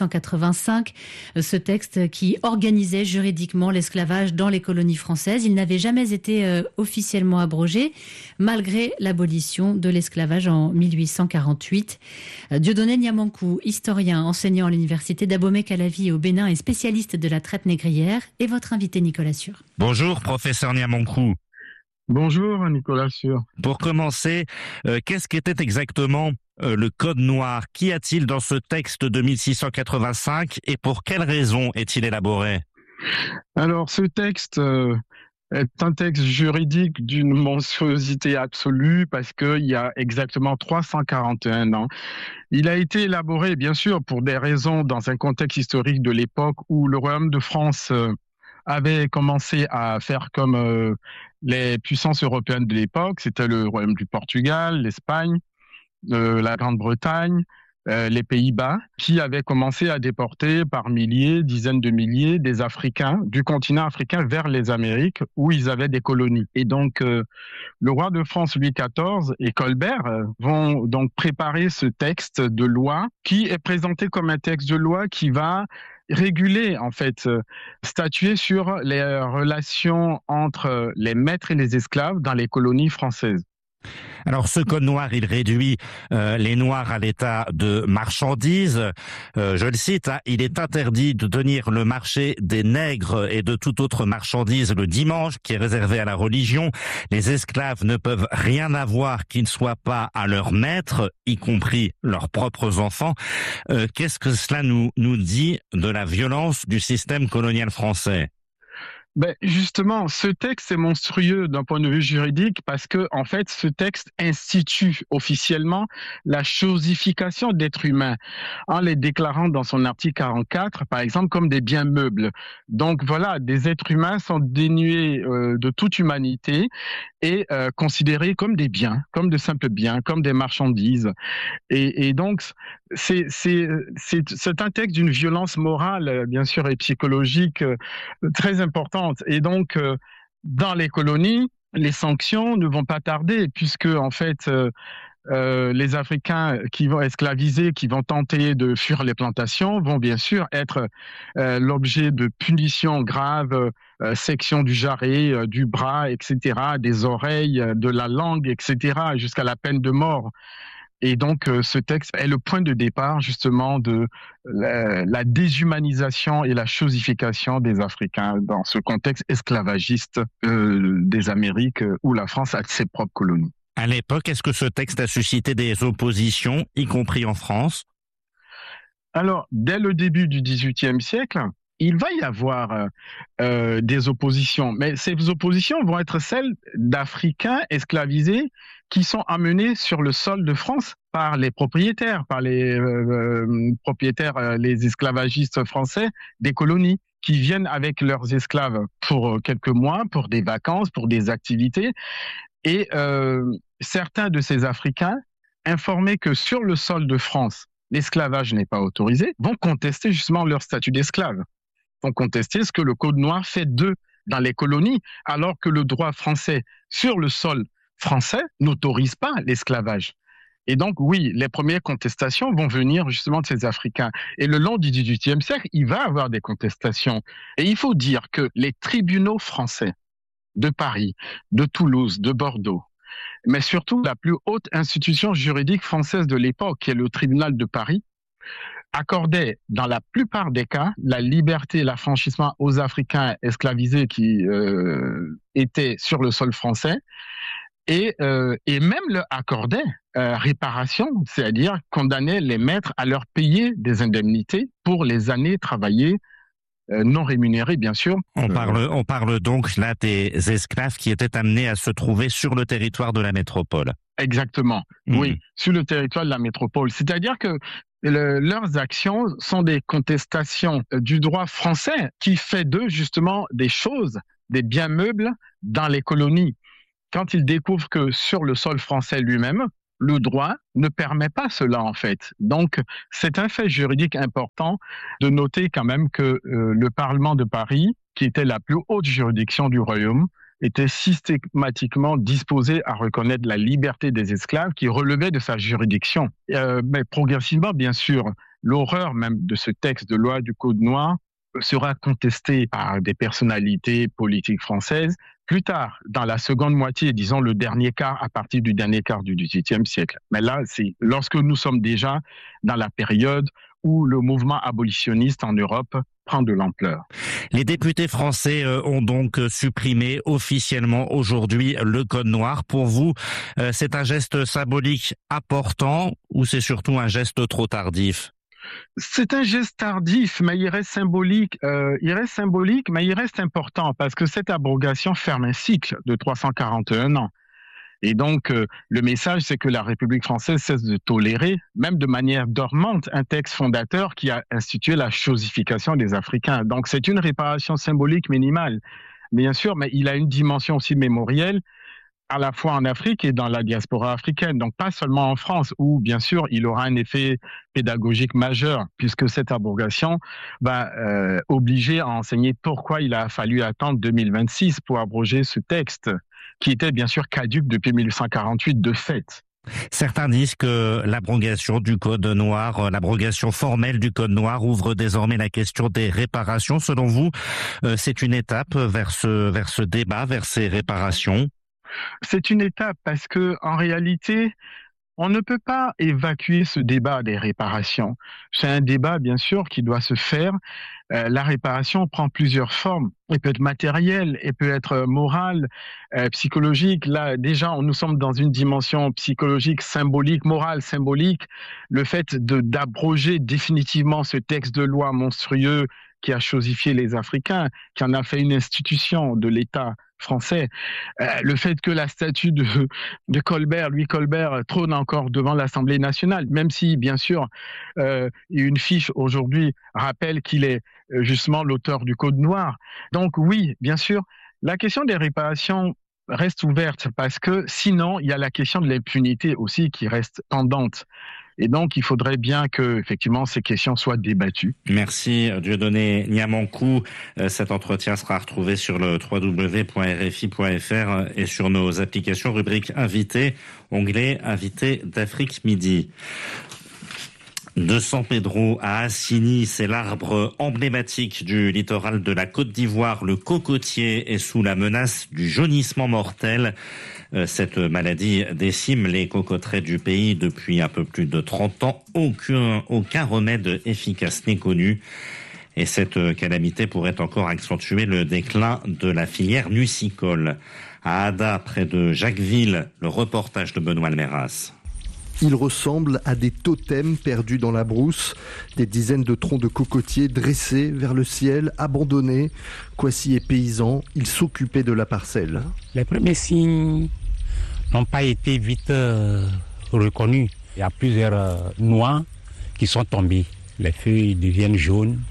[SPEAKER 6] 1685, ce texte qui organisait juridiquement l'esclavage dans les colonies françaises. Il n'avait jamais été officiellement abrogé, malgré l'abolition de l'esclavage en 1848. Dieudonné Niamankou, historien, enseignant à l'université d'Abomey-Calavi au Bénin et spécialiste de la traite négrière, est votre invité Nicolas Sûr.
[SPEAKER 7] Bonjour professeur Niamankou.
[SPEAKER 1] Bonjour Nicolas Sûr.
[SPEAKER 7] Pour commencer, qu'est-ce qu'était exactement le Code noir? Qu'y a-t-il dans ce texte de 1685 et pour quelles raisons est-il élaboré?
[SPEAKER 1] Alors ce texte est un texte juridique d'une monstruosité absolue parce qu'il y a exactement 341 ans. Il a été élaboré bien sûr pour des raisons dans un contexte historique de l'époque où le Royaume de France avait commencé à faire comme les puissances européennes de l'époque, c'était le Royaume du Portugal, l'Espagne, la Grande-Bretagne, les Pays-Bas, qui avaient commencé à déporter par milliers, dizaines de milliers des Africains du continent africain vers les Amériques où ils avaient des colonies. Et donc, le roi de France Louis XIV et Colbert vont donc préparer ce texte de loi qui est présenté comme un texte de loi qui va réguler, en fait, statuer sur les relations entre les maîtres et les esclaves dans les colonies françaises.
[SPEAKER 7] Alors ce code noir, il réduit les Noirs à l'état de marchandises. Je le cite, il est interdit de tenir le marché des nègres et de toute autre marchandise le dimanche, qui est réservé à la religion. Les esclaves ne peuvent rien avoir qui ne soit pas à leur maître, y compris leurs propres enfants. Qu'est-ce que cela nous dit de la violence du système colonial français ?
[SPEAKER 1] Ben justement, ce texte est monstrueux d'un point de vue juridique parce que, en fait, ce texte institue officiellement la chosification d'êtres humains en les déclarant dans son article 44, par exemple, comme des biens meubles. Donc voilà, des êtres humains sont dénués de toute humanité et considérés comme des biens, comme de simples biens, comme des marchandises. Et donc, c'est un texte d'une violence morale, bien sûr, et psychologique très importante. Et donc, dans les colonies, les sanctions ne vont pas tarder, puisque en fait, les Africains qui vont esclaviser, qui vont tenter de fuir les plantations, vont bien sûr être l'objet de punitions graves, section du jarret, du bras, etc., des oreilles, de la langue, etc., jusqu'à la peine de mort. Et donc, ce texte est le point de départ, justement, de la déshumanisation et la chosification des Africains dans ce contexte esclavagiste des Amériques où la France a ses propres colonies.
[SPEAKER 7] À l'époque, est-ce que ce texte a suscité des oppositions, y compris en France?
[SPEAKER 1] Alors, dès le début du XVIIIe siècle, il va y avoir des oppositions, mais ces oppositions vont être celles d'Africains esclavisés qui sont amenés sur le sol de France par les propriétaires, les esclavagistes français des colonies, qui viennent avec leurs esclaves pour quelques mois, pour des vacances, pour des activités. Et certains de ces Africains, informés que sur le sol de France, l'esclavage n'est pas autorisé, vont contester justement leur statut d'esclave. Vont contester ce que le Code noir fait d'eux dans les colonies, alors que le droit français sur le sol français n'autorise pas l'esclavage. Et donc, oui, les premières contestations vont venir justement de ces Africains. Et le long du XVIIIe siècle, il va y avoir des contestations. Et il faut dire que les tribunaux français de Paris, de Toulouse, de Bordeaux, mais surtout la plus haute institution juridique française de l'époque, qui est le tribunal de Paris, accordait dans la plupart des cas la liberté et l'affranchissement aux Africains esclavisés qui étaient sur le sol français et même leur accordait réparation, c'est-à-dire condamnait les maîtres à leur payer des indemnités pour les années travaillées non rémunérées, bien sûr.
[SPEAKER 7] On parle donc là des esclaves qui étaient amenés à se trouver sur le territoire de la métropole.
[SPEAKER 1] Exactement, oui, sur le territoire de la métropole. C'est-à-dire que leurs actions sont des contestations du droit français qui fait d'eux justement des choses, des biens meubles dans les colonies. Quand ils découvrent que sur le sol français lui-même, le droit ne permet pas cela en fait. Donc c'est un fait juridique important de noter quand même que le Parlement de Paris, qui était la plus haute juridiction du royaume, était systématiquement disposé à reconnaître la liberté des esclaves qui relevait de sa juridiction. Mais progressivement, bien sûr, l'horreur même de ce texte de loi du Code noir sera contestée par des personnalités politiques françaises plus tard, dans la seconde moitié, disons le dernier quart, à partir du dernier quart du XVIIIe siècle. Mais là, c'est lorsque nous sommes déjà dans la période où le mouvement abolitionniste en Europe prend de l'ampleur.
[SPEAKER 7] Les députés français ont donc supprimé officiellement aujourd'hui le Code noir. Pour vous, c'est un geste symbolique important ou c'est surtout un geste trop tardif ?
[SPEAKER 1] C'est un geste tardif, mais il reste symbolique. Mais il reste important parce que cette abrogation ferme un cycle de 341 ans. Et donc, le message, c'est que la République française cesse de tolérer, même de manière dormante, un texte fondateur qui a institué la chosification des Africains. Donc, c'est une réparation symbolique minimale, bien sûr, mais il a une dimension aussi mémorielle, à la fois en Afrique et dans la diaspora africaine. Donc, pas seulement en France, où, bien sûr, il aura un effet pédagogique majeur, puisque cette abrogation va obliger à enseigner pourquoi il a fallu attendre 2026 pour abroger ce texte, qui était bien sûr caduc depuis 1848 de fait.
[SPEAKER 7] Certains disent que l'abrogation du Code noir, l'abrogation formelle du Code noir ouvre désormais la question des réparations. Selon vous, c'est une étape vers ce débat, vers ces réparations ?
[SPEAKER 1] C'est une étape parce que, en réalité, on ne peut pas évacuer ce débat des réparations. C'est un débat, bien sûr, qui doit se faire. La réparation prend plusieurs formes. Elle peut être matérielle, elle peut être morale, psychologique. Là, déjà, nous sommes dans une dimension psychologique, symbolique, morale, symbolique. Le fait d'abroger définitivement ce texte de loi monstrueux qui a chosifié les Africains, qui en a fait une institution de l'État français. Le fait que la statue de Colbert, Louis Colbert, trône encore devant l'Assemblée nationale, même si, bien sûr, une fiche aujourd'hui rappelle qu'il est justement l'auteur du Code noir. Donc oui, bien sûr, la question des réparations reste ouverte parce que sinon, il y a la question de l'impunité aussi qui reste pendante. Et donc, il faudrait bien que, effectivement, ces questions soient débattues.
[SPEAKER 7] Merci, Dieudonné Niamankou. Cet entretien sera retrouvé sur le www.rfi.fr et sur nos applications, rubrique Invités, onglet Invités d'Afrique Midi. De San Pedro à Assigny, c'est l'arbre emblématique du littoral de la Côte d'Ivoire. Le cocotier est sous la menace du jaunissement mortel. Cette maladie décime les cocoteraies du pays depuis un peu plus de 30 ans. Aucun remède efficace n'est connu. Et cette calamité pourrait encore accentuer le déclin de la filière nucicole. À Ada, près de Jacquesville, le reportage de Benoît Almeras.
[SPEAKER 2] Ils ressemblent à des totems perdus dans la brousse, des dizaines de troncs de cocotiers dressés vers le ciel, abandonnés. Kwasi est paysan, il s'occupait de la parcelle.
[SPEAKER 3] Les premiers signes n'ont pas été vite reconnus. Il y a plusieurs noix qui sont tombées. Les feuilles deviennent jaunes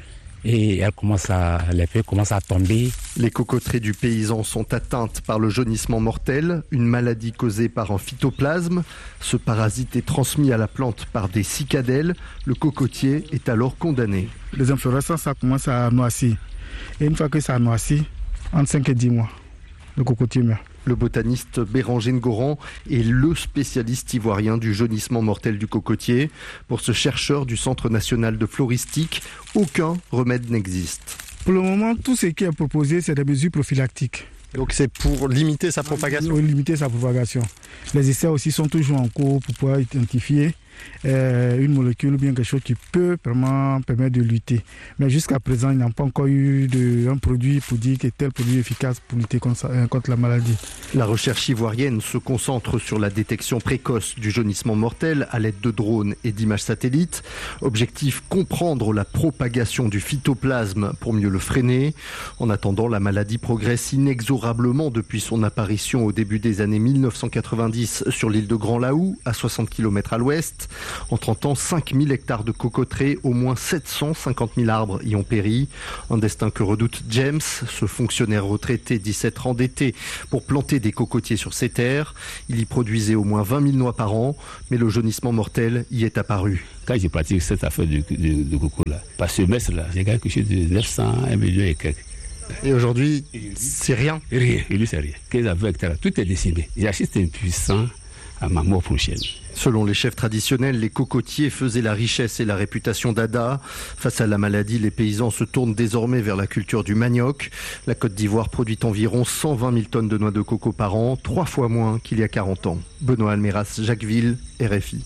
[SPEAKER 3] et les feuilles commencent à tomber.
[SPEAKER 2] Les cocoteraies du paysan sont atteintes par le jaunissement mortel, une maladie causée par un phytoplasme. Ce parasite est transmis à la plante par des cicadelles. Le cocotier est alors condamné.
[SPEAKER 4] Les inflorescences, ça commence à noircir. Et une fois que ça noircit, entre 5 et 10 mois, le cocotier meurt.
[SPEAKER 2] Le botaniste Béranger Ngoran est le spécialiste ivoirien du jaunissement mortel du cocotier. Pour ce chercheur du Centre national de floristique, aucun remède n'existe.
[SPEAKER 4] Pour le moment, tout ce qui est proposé, c'est des mesures prophylactiques.
[SPEAKER 2] Donc c'est pour limiter sa propagation ?
[SPEAKER 4] Oui, limiter sa propagation. Les essais aussi sont toujours en cours pour pouvoir identifier une molécule ou bien quelque chose qui peut vraiment permettre de lutter. Mais jusqu'à présent, il n'y a pas encore eu un produit pour dire que tel produit est efficace pour lutter contre la maladie.
[SPEAKER 2] La recherche ivoirienne se concentre sur la détection précoce du jaunissement mortel à l'aide de drones et d'images satellites. Objectif, comprendre la propagation du phytoplasme pour mieux le freiner. En attendant, la maladie progresse inexorablement depuis son apparition au début des années 1990 sur l'île de Grand Laou, à 60 km à l'ouest. l'impact. En 30 ans, 5000 hectares de cocoteraies, au moins 750 000 arbres y ont péri. Un destin que redoute James, ce fonctionnaire retraité, 17 ans d'été, pour planter des cocotiers sur ses terres. Il y produisait au moins 20 000 noix par an, mais le jaunissement mortel y est apparu.
[SPEAKER 5] Quand j'ai pratiqué cette affaire de coco là, par semestre là, j'ai gagné quelque chose de 900, 1 million et quelques.
[SPEAKER 2] Et aujourd'hui, c'est rien.
[SPEAKER 5] Rien, lui c'est rien. 15 à 20 hectares, tout est décimé. J'assiste impuissant à ma mort prochaine.
[SPEAKER 2] Selon les chefs traditionnels, les cocotiers faisaient la richesse et la réputation d'Ada. Face à la maladie, les paysans se tournent désormais vers la culture du manioc. La Côte d'Ivoire produit environ 120 000 tonnes de noix de coco par an, 3 fois moins qu'il y a 40 ans. Benoît Almeras, Jacquesville, RFI.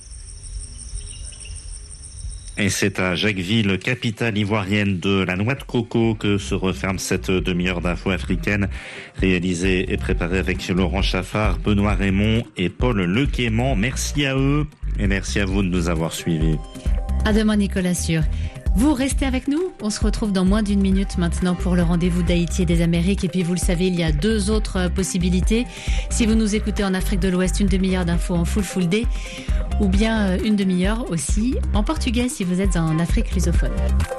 [SPEAKER 7] Et c'est à Jacquesville, capitale ivoirienne de la noix de coco, que se referme cette demi-heure d'infos africaines, réalisée et préparée avec Laurent Chaffard, Benoît Raymond et Paul Lequément. Merci à eux et merci à vous de nous avoir suivis.
[SPEAKER 6] À demain, Nicolas Sûr. Vous restez avec nous. On se retrouve dans moins d'1 minute maintenant pour le rendez-vous d'Haïti et des Amériques. Et puis, vous le savez, il y a 2 autres possibilités. Si vous nous écoutez en Afrique de l'Ouest, 1 demi-heure d'infos en full day, ou bien 1 demi-heure aussi en portugais si vous êtes en Afrique lusophone.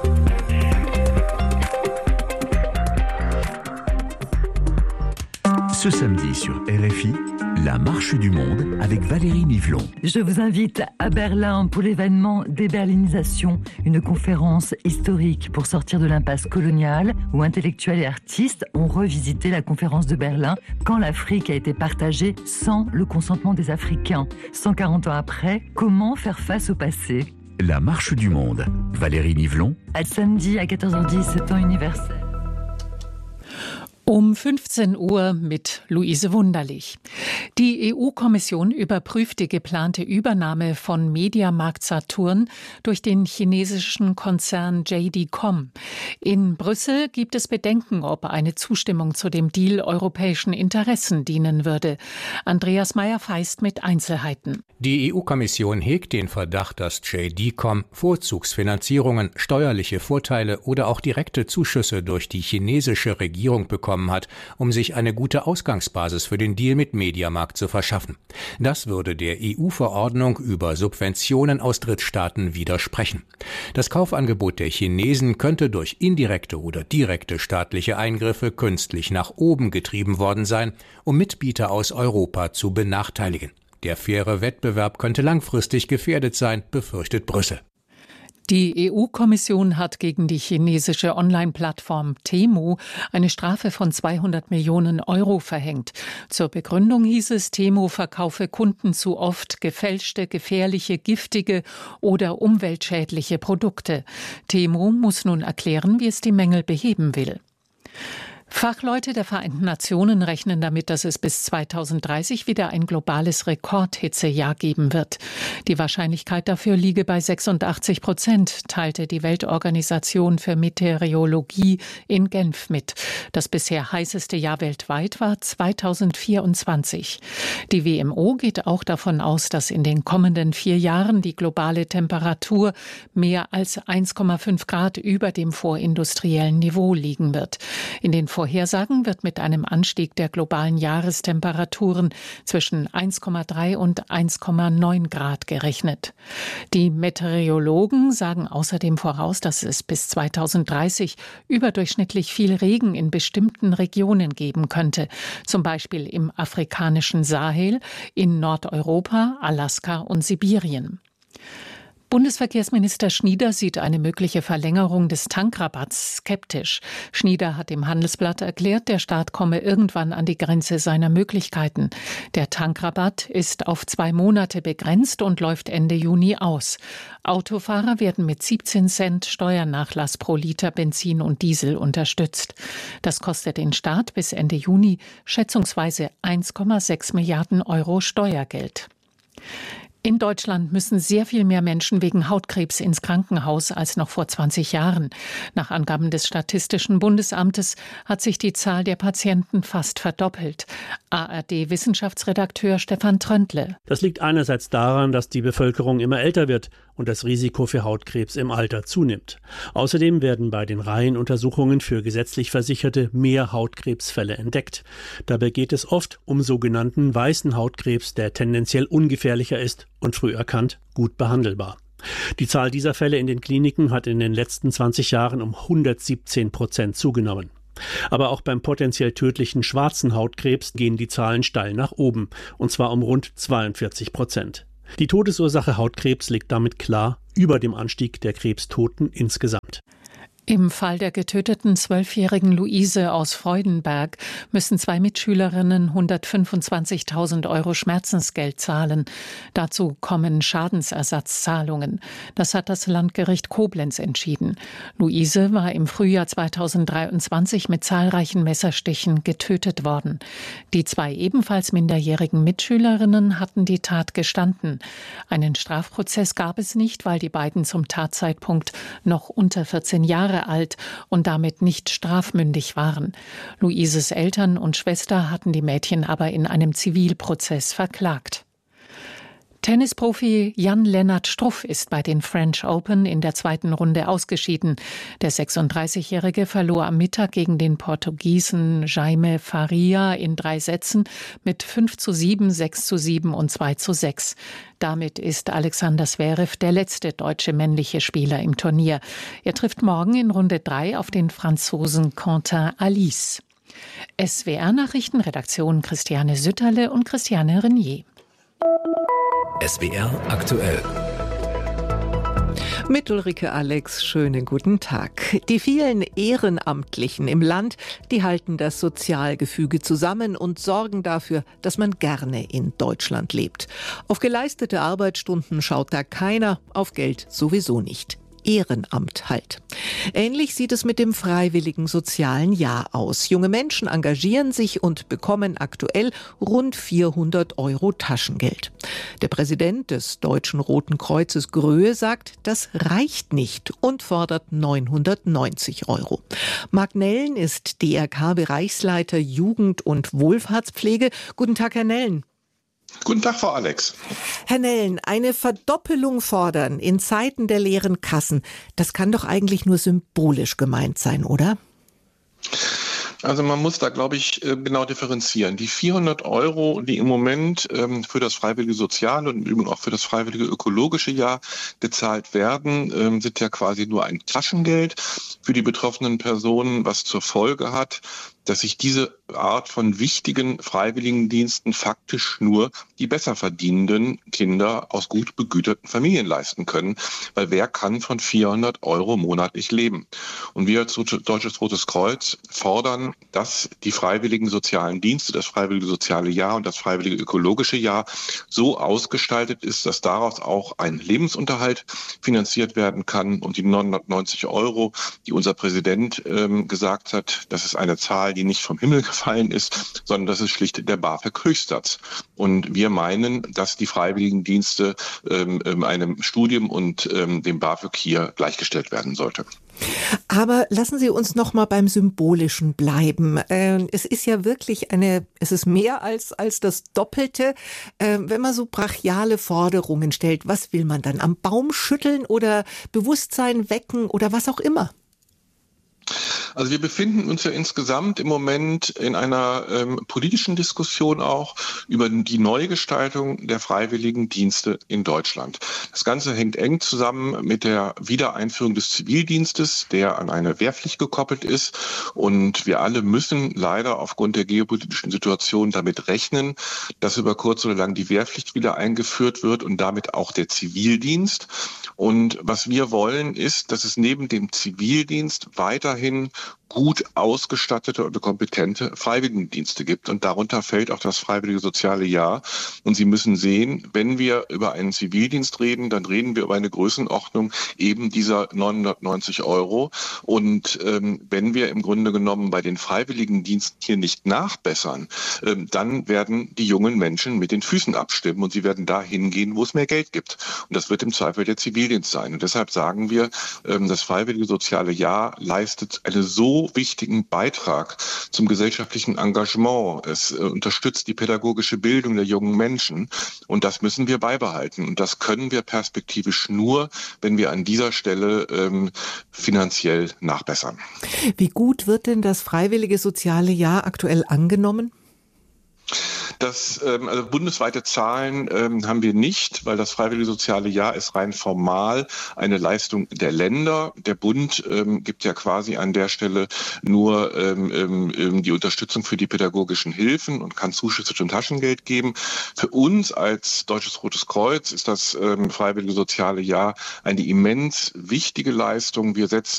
[SPEAKER 8] Ce samedi sur RFI, la marche du monde avec Valérie Nivelon.
[SPEAKER 9] Je vous invite à Berlin pour l'événement Déberlinisation, une conférence historique pour sortir de l'impasse coloniale où intellectuels et artistes ont revisité la conférence de Berlin quand l'Afrique a été partagée sans le consentement des Africains. 140 ans après, comment faire face au passé ?
[SPEAKER 8] La marche du monde. Valérie Nivelon.
[SPEAKER 9] À samedi à 14h10, temps universel.
[SPEAKER 24] 15 Uhr mit Luise Wunderlich. Die EU-Kommission überprüft die geplante Übernahme von Mediamarkt Saturn durch den chinesischen Konzern JD.com. In Brüssel gibt es Bedenken, ob eine Zustimmung zu dem Deal europäischen Interessen dienen würde. Andreas Meyer-Feist mit Einzelheiten.
[SPEAKER 25] Die EU-Kommission hegt den Verdacht, dass JD.com Vorzugsfinanzierungen, steuerliche Vorteile oder auch direkte Zuschüsse durch die chinesische Regierung bekommen hat, um sich eine gute Ausgangsbasis für den Deal mit Mediamarkt zu verschaffen. Das würde der EU-Verordnung über Subventionen aus Drittstaaten widersprechen. Das Kaufangebot der Chinesen könnte durch indirekte oder direkte staatliche Eingriffe künstlich nach oben getrieben worden sein, um Mitbieter aus Europa zu benachteiligen. Der faire Wettbewerb könnte langfristig gefährdet sein, befürchtet Brüssel.
[SPEAKER 24] Die EU-Kommission hat gegen die chinesische Online-Plattform Temu eine Strafe von 200 Millionen Euro verhängt. Zur Begründung hieß es, Temu verkaufe Kunden zu oft gefälschte, gefährliche, giftige oder umweltschädliche Produkte. Temu muss nun erklären, wie es die Mängel beheben will. Fachleute der Vereinten Nationen rechnen damit, dass es bis 2030 wieder ein globales Rekordhitzejahr geben wird. Die Wahrscheinlichkeit dafür liege bei 86%, teilte die Weltorganisation für Meteorologie in Genf mit. Das bisher heißeste Jahr weltweit war 2024. Die WMO geht auch davon aus, dass in den kommenden 4 Jahren die globale Temperatur mehr als 1,5 Grad über dem vorindustriellen Niveau liegen wird. In den Vorhersagen wird mit einem Anstieg der globalen Jahrestemperaturen zwischen 1,3 und 1,9 Grad gerechnet. Die Meteorologen sagen außerdem voraus, dass es bis 2030 überdurchschnittlich viel Regen in bestimmten Regionen geben könnte, zum Beispiel im afrikanischen Sahel, in Nordeuropa, Alaska und Sibirien. Bundesverkehrsminister Schnieder sieht eine mögliche Verlängerung des Tankrabatts skeptisch. Schnieder hat dem Handelsblatt erklärt, der Staat komme irgendwann an die Grenze seiner Möglichkeiten. Der Tankrabatt ist auf 2 Monate begrenzt und läuft Ende Juni aus. Autofahrer werden mit 17 Cent Steuernachlass pro Liter Benzin und Diesel unterstützt. Das kostet den Staat bis Ende Juni schätzungsweise 1,6 Milliarden Euro Steuergeld. In Deutschland müssen sehr viel mehr Menschen wegen Hautkrebs ins Krankenhaus als noch vor 20 Jahren. Nach Angaben des Statistischen Bundesamtes hat sich die Zahl der Patienten fast verdoppelt. ARD-Wissenschaftsredakteur Stefan Tröntle.
[SPEAKER 26] Das liegt einerseits daran, dass die Bevölkerung immer älter wird und das Risiko für Hautkrebs im Alter zunimmt. Außerdem werden bei den Reihenuntersuchungen für gesetzlich Versicherte mehr Hautkrebsfälle entdeckt. Dabei geht es oft um sogenannten weißen Hautkrebs, der tendenziell ungefährlicher ist und früh erkannt, gut behandelbar. Die Zahl dieser Fälle in den Kliniken hat in den letzten 20 Jahren um 117% zugenommen. Aber auch beim potenziell tödlichen schwarzen Hautkrebs gehen die Zahlen steil nach oben, und zwar um rund 42%. Die Todesursache Hautkrebs liegt damit klar über dem Anstieg der Krebstoten insgesamt.
[SPEAKER 24] Im Fall der getöteten 12-jährigen Luise aus Freudenberg müssen 2 Mitschülerinnen 125.000 € Schmerzensgeld zahlen. Dazu kommen Schadensersatzzahlungen. Das hat das Landgericht Koblenz entschieden. Luise war im Frühjahr 2023 mit zahlreichen Messerstichen getötet worden. Die 2 ebenfalls minderjährigen Mitschülerinnen hatten die Tat gestanden. Einen Strafprozess gab es nicht, weil die beiden zum Tatzeitpunkt noch unter 14 Jahre alt und damit nicht strafmündig waren. Luises Eltern und Schwester hatten die Mädchen aber in einem Zivilprozess verklagt. Tennisprofi Jan-Lennart Struff ist bei den French Open in der 2. Runde ausgeschieden. Der 36-Jährige verlor am Mittag gegen den Portugiesen Jaime Faria in 3 Sätzen mit 5:7, 6:7 und 2:6. Damit ist Alexander Zverev der letzte deutsche männliche Spieler im Turnier. Er trifft morgen in Runde 3 auf den Franzosen Quentin Alice. SWR-Nachrichtenredaktion Christiane Sütterle und Christiane Renier.
[SPEAKER 10] SWR aktuell.
[SPEAKER 11] Mit Ulrike Alex, schönen guten Tag. Die vielen Ehrenamtlichen im Land, die halten das Sozialgefüge zusammen und sorgen dafür, dass man gerne in Deutschland lebt. Auf geleistete Arbeitsstunden schaut da keiner, auf Geld sowieso nicht. Ehrenamt halt. Ähnlich sieht es mit dem Freiwilligen Sozialen Jahr aus. Junge Menschen engagieren sich und bekommen aktuell rund 400 € Taschengeld. Der Präsident des Deutschen Roten Kreuzes Gröhe sagt, das reicht nicht und fordert 990 €. Marc Nellen ist DRK-Bereichsleiter Jugend- und Wohlfahrtspflege. Guten Tag, Herr Nellen.
[SPEAKER 12] Guten Tag, Frau Alex.
[SPEAKER 11] Herr Nellen, eine Verdoppelung fordern in Zeiten der leeren Kassen, das kann doch eigentlich nur symbolisch gemeint sein, oder?
[SPEAKER 12] Also man muss da, glaube ich, genau differenzieren. Die 400 €, die im Moment für das freiwillige Soziale und übrigens auch für das freiwillige ökologische Jahr gezahlt werden, sind ja quasi nur ein Taschengeld für die betroffenen Personen, was zur Folge hat, dass sich diese Art von wichtigen Freiwilligendiensten faktisch nur die besser verdienenden Kinder aus gut begüterten Familien leisten können. Weil wer kann von 400 € monatlich leben? Und wir als Deutsches Rotes Kreuz fordern, dass die freiwilligen sozialen Dienste, das freiwillige soziale Jahr und das freiwillige ökologische Jahr so ausgestaltet ist, dass daraus auch ein Lebensunterhalt finanziert werden kann. Und die 990 €, die unser Präsident gesagt hat, das ist eine Zahl, die nicht vom Himmel gefallen ist, sondern das ist schlicht der BAföG-Höchstsatz. Und wir meinen, dass die Freiwilligendienste einem Studium und dem BAföG hier gleichgestellt werden sollte.
[SPEAKER 11] Aber lassen Sie uns noch mal beim Symbolischen bleiben. Es ist ja wirklich es ist mehr als das Doppelte. Wenn man so brachiale Forderungen stellt, was will man dann? Am Baum schütteln oder Bewusstsein wecken oder was auch immer?
[SPEAKER 12] Also wir befinden uns ja insgesamt im Moment in einer politischen Diskussion auch über die Neugestaltung der freiwilligen Dienste in Deutschland. Das Ganze hängt eng zusammen mit der Wiedereinführung des Zivildienstes, der an eine Wehrpflicht gekoppelt ist. Und wir alle müssen leider aufgrund der geopolitischen Situation damit rechnen, dass über kurz oder lang die Wehrpflicht wieder eingeführt wird und damit auch der Zivildienst. Und was wir wollen, ist, dass es neben dem Zivildienst weiterhin gut ausgestattete und kompetente Freiwilligendienste gibt. Und darunter fällt auch das Freiwillige Soziale Jahr. Und Sie müssen sehen, wenn wir über einen Zivildienst reden, dann reden wir über eine Größenordnung eben dieser 990 €. Und wenn wir im Grunde genommen bei den Freiwilligendiensten hier nicht nachbessern, dann werden die jungen Menschen mit den Füßen abstimmen und sie werden dahin gehen, wo es mehr Geld gibt. Und das wird im Zweifel der Zivildienst sein. Und deshalb sagen wir, das Freiwillige Soziale Jahr leistet einen so wichtigen Beitrag zum gesellschaftlichen Engagement. Es unterstützt die pädagogische Bildung der jungen Menschen und das müssen wir beibehalten. Und das können wir perspektivisch nur, wenn wir an dieser Stelle finanziell nachbessern.
[SPEAKER 11] Wie gut wird denn das Freiwillige Soziale Jahr aktuell angenommen?
[SPEAKER 12] Also bundesweite Zahlen haben wir nicht, weil das Freiwillige Soziale Jahr ist rein formal eine Leistung der Länder. Der Bund gibt ja quasi an der Stelle nur die Unterstützung für die pädagogischen Hilfen und kann Zuschüsse zum Taschengeld geben. Für uns als Deutsches Rotes Kreuz ist das Freiwillige Soziale Jahr eine immens wichtige Leistung. Wir setzen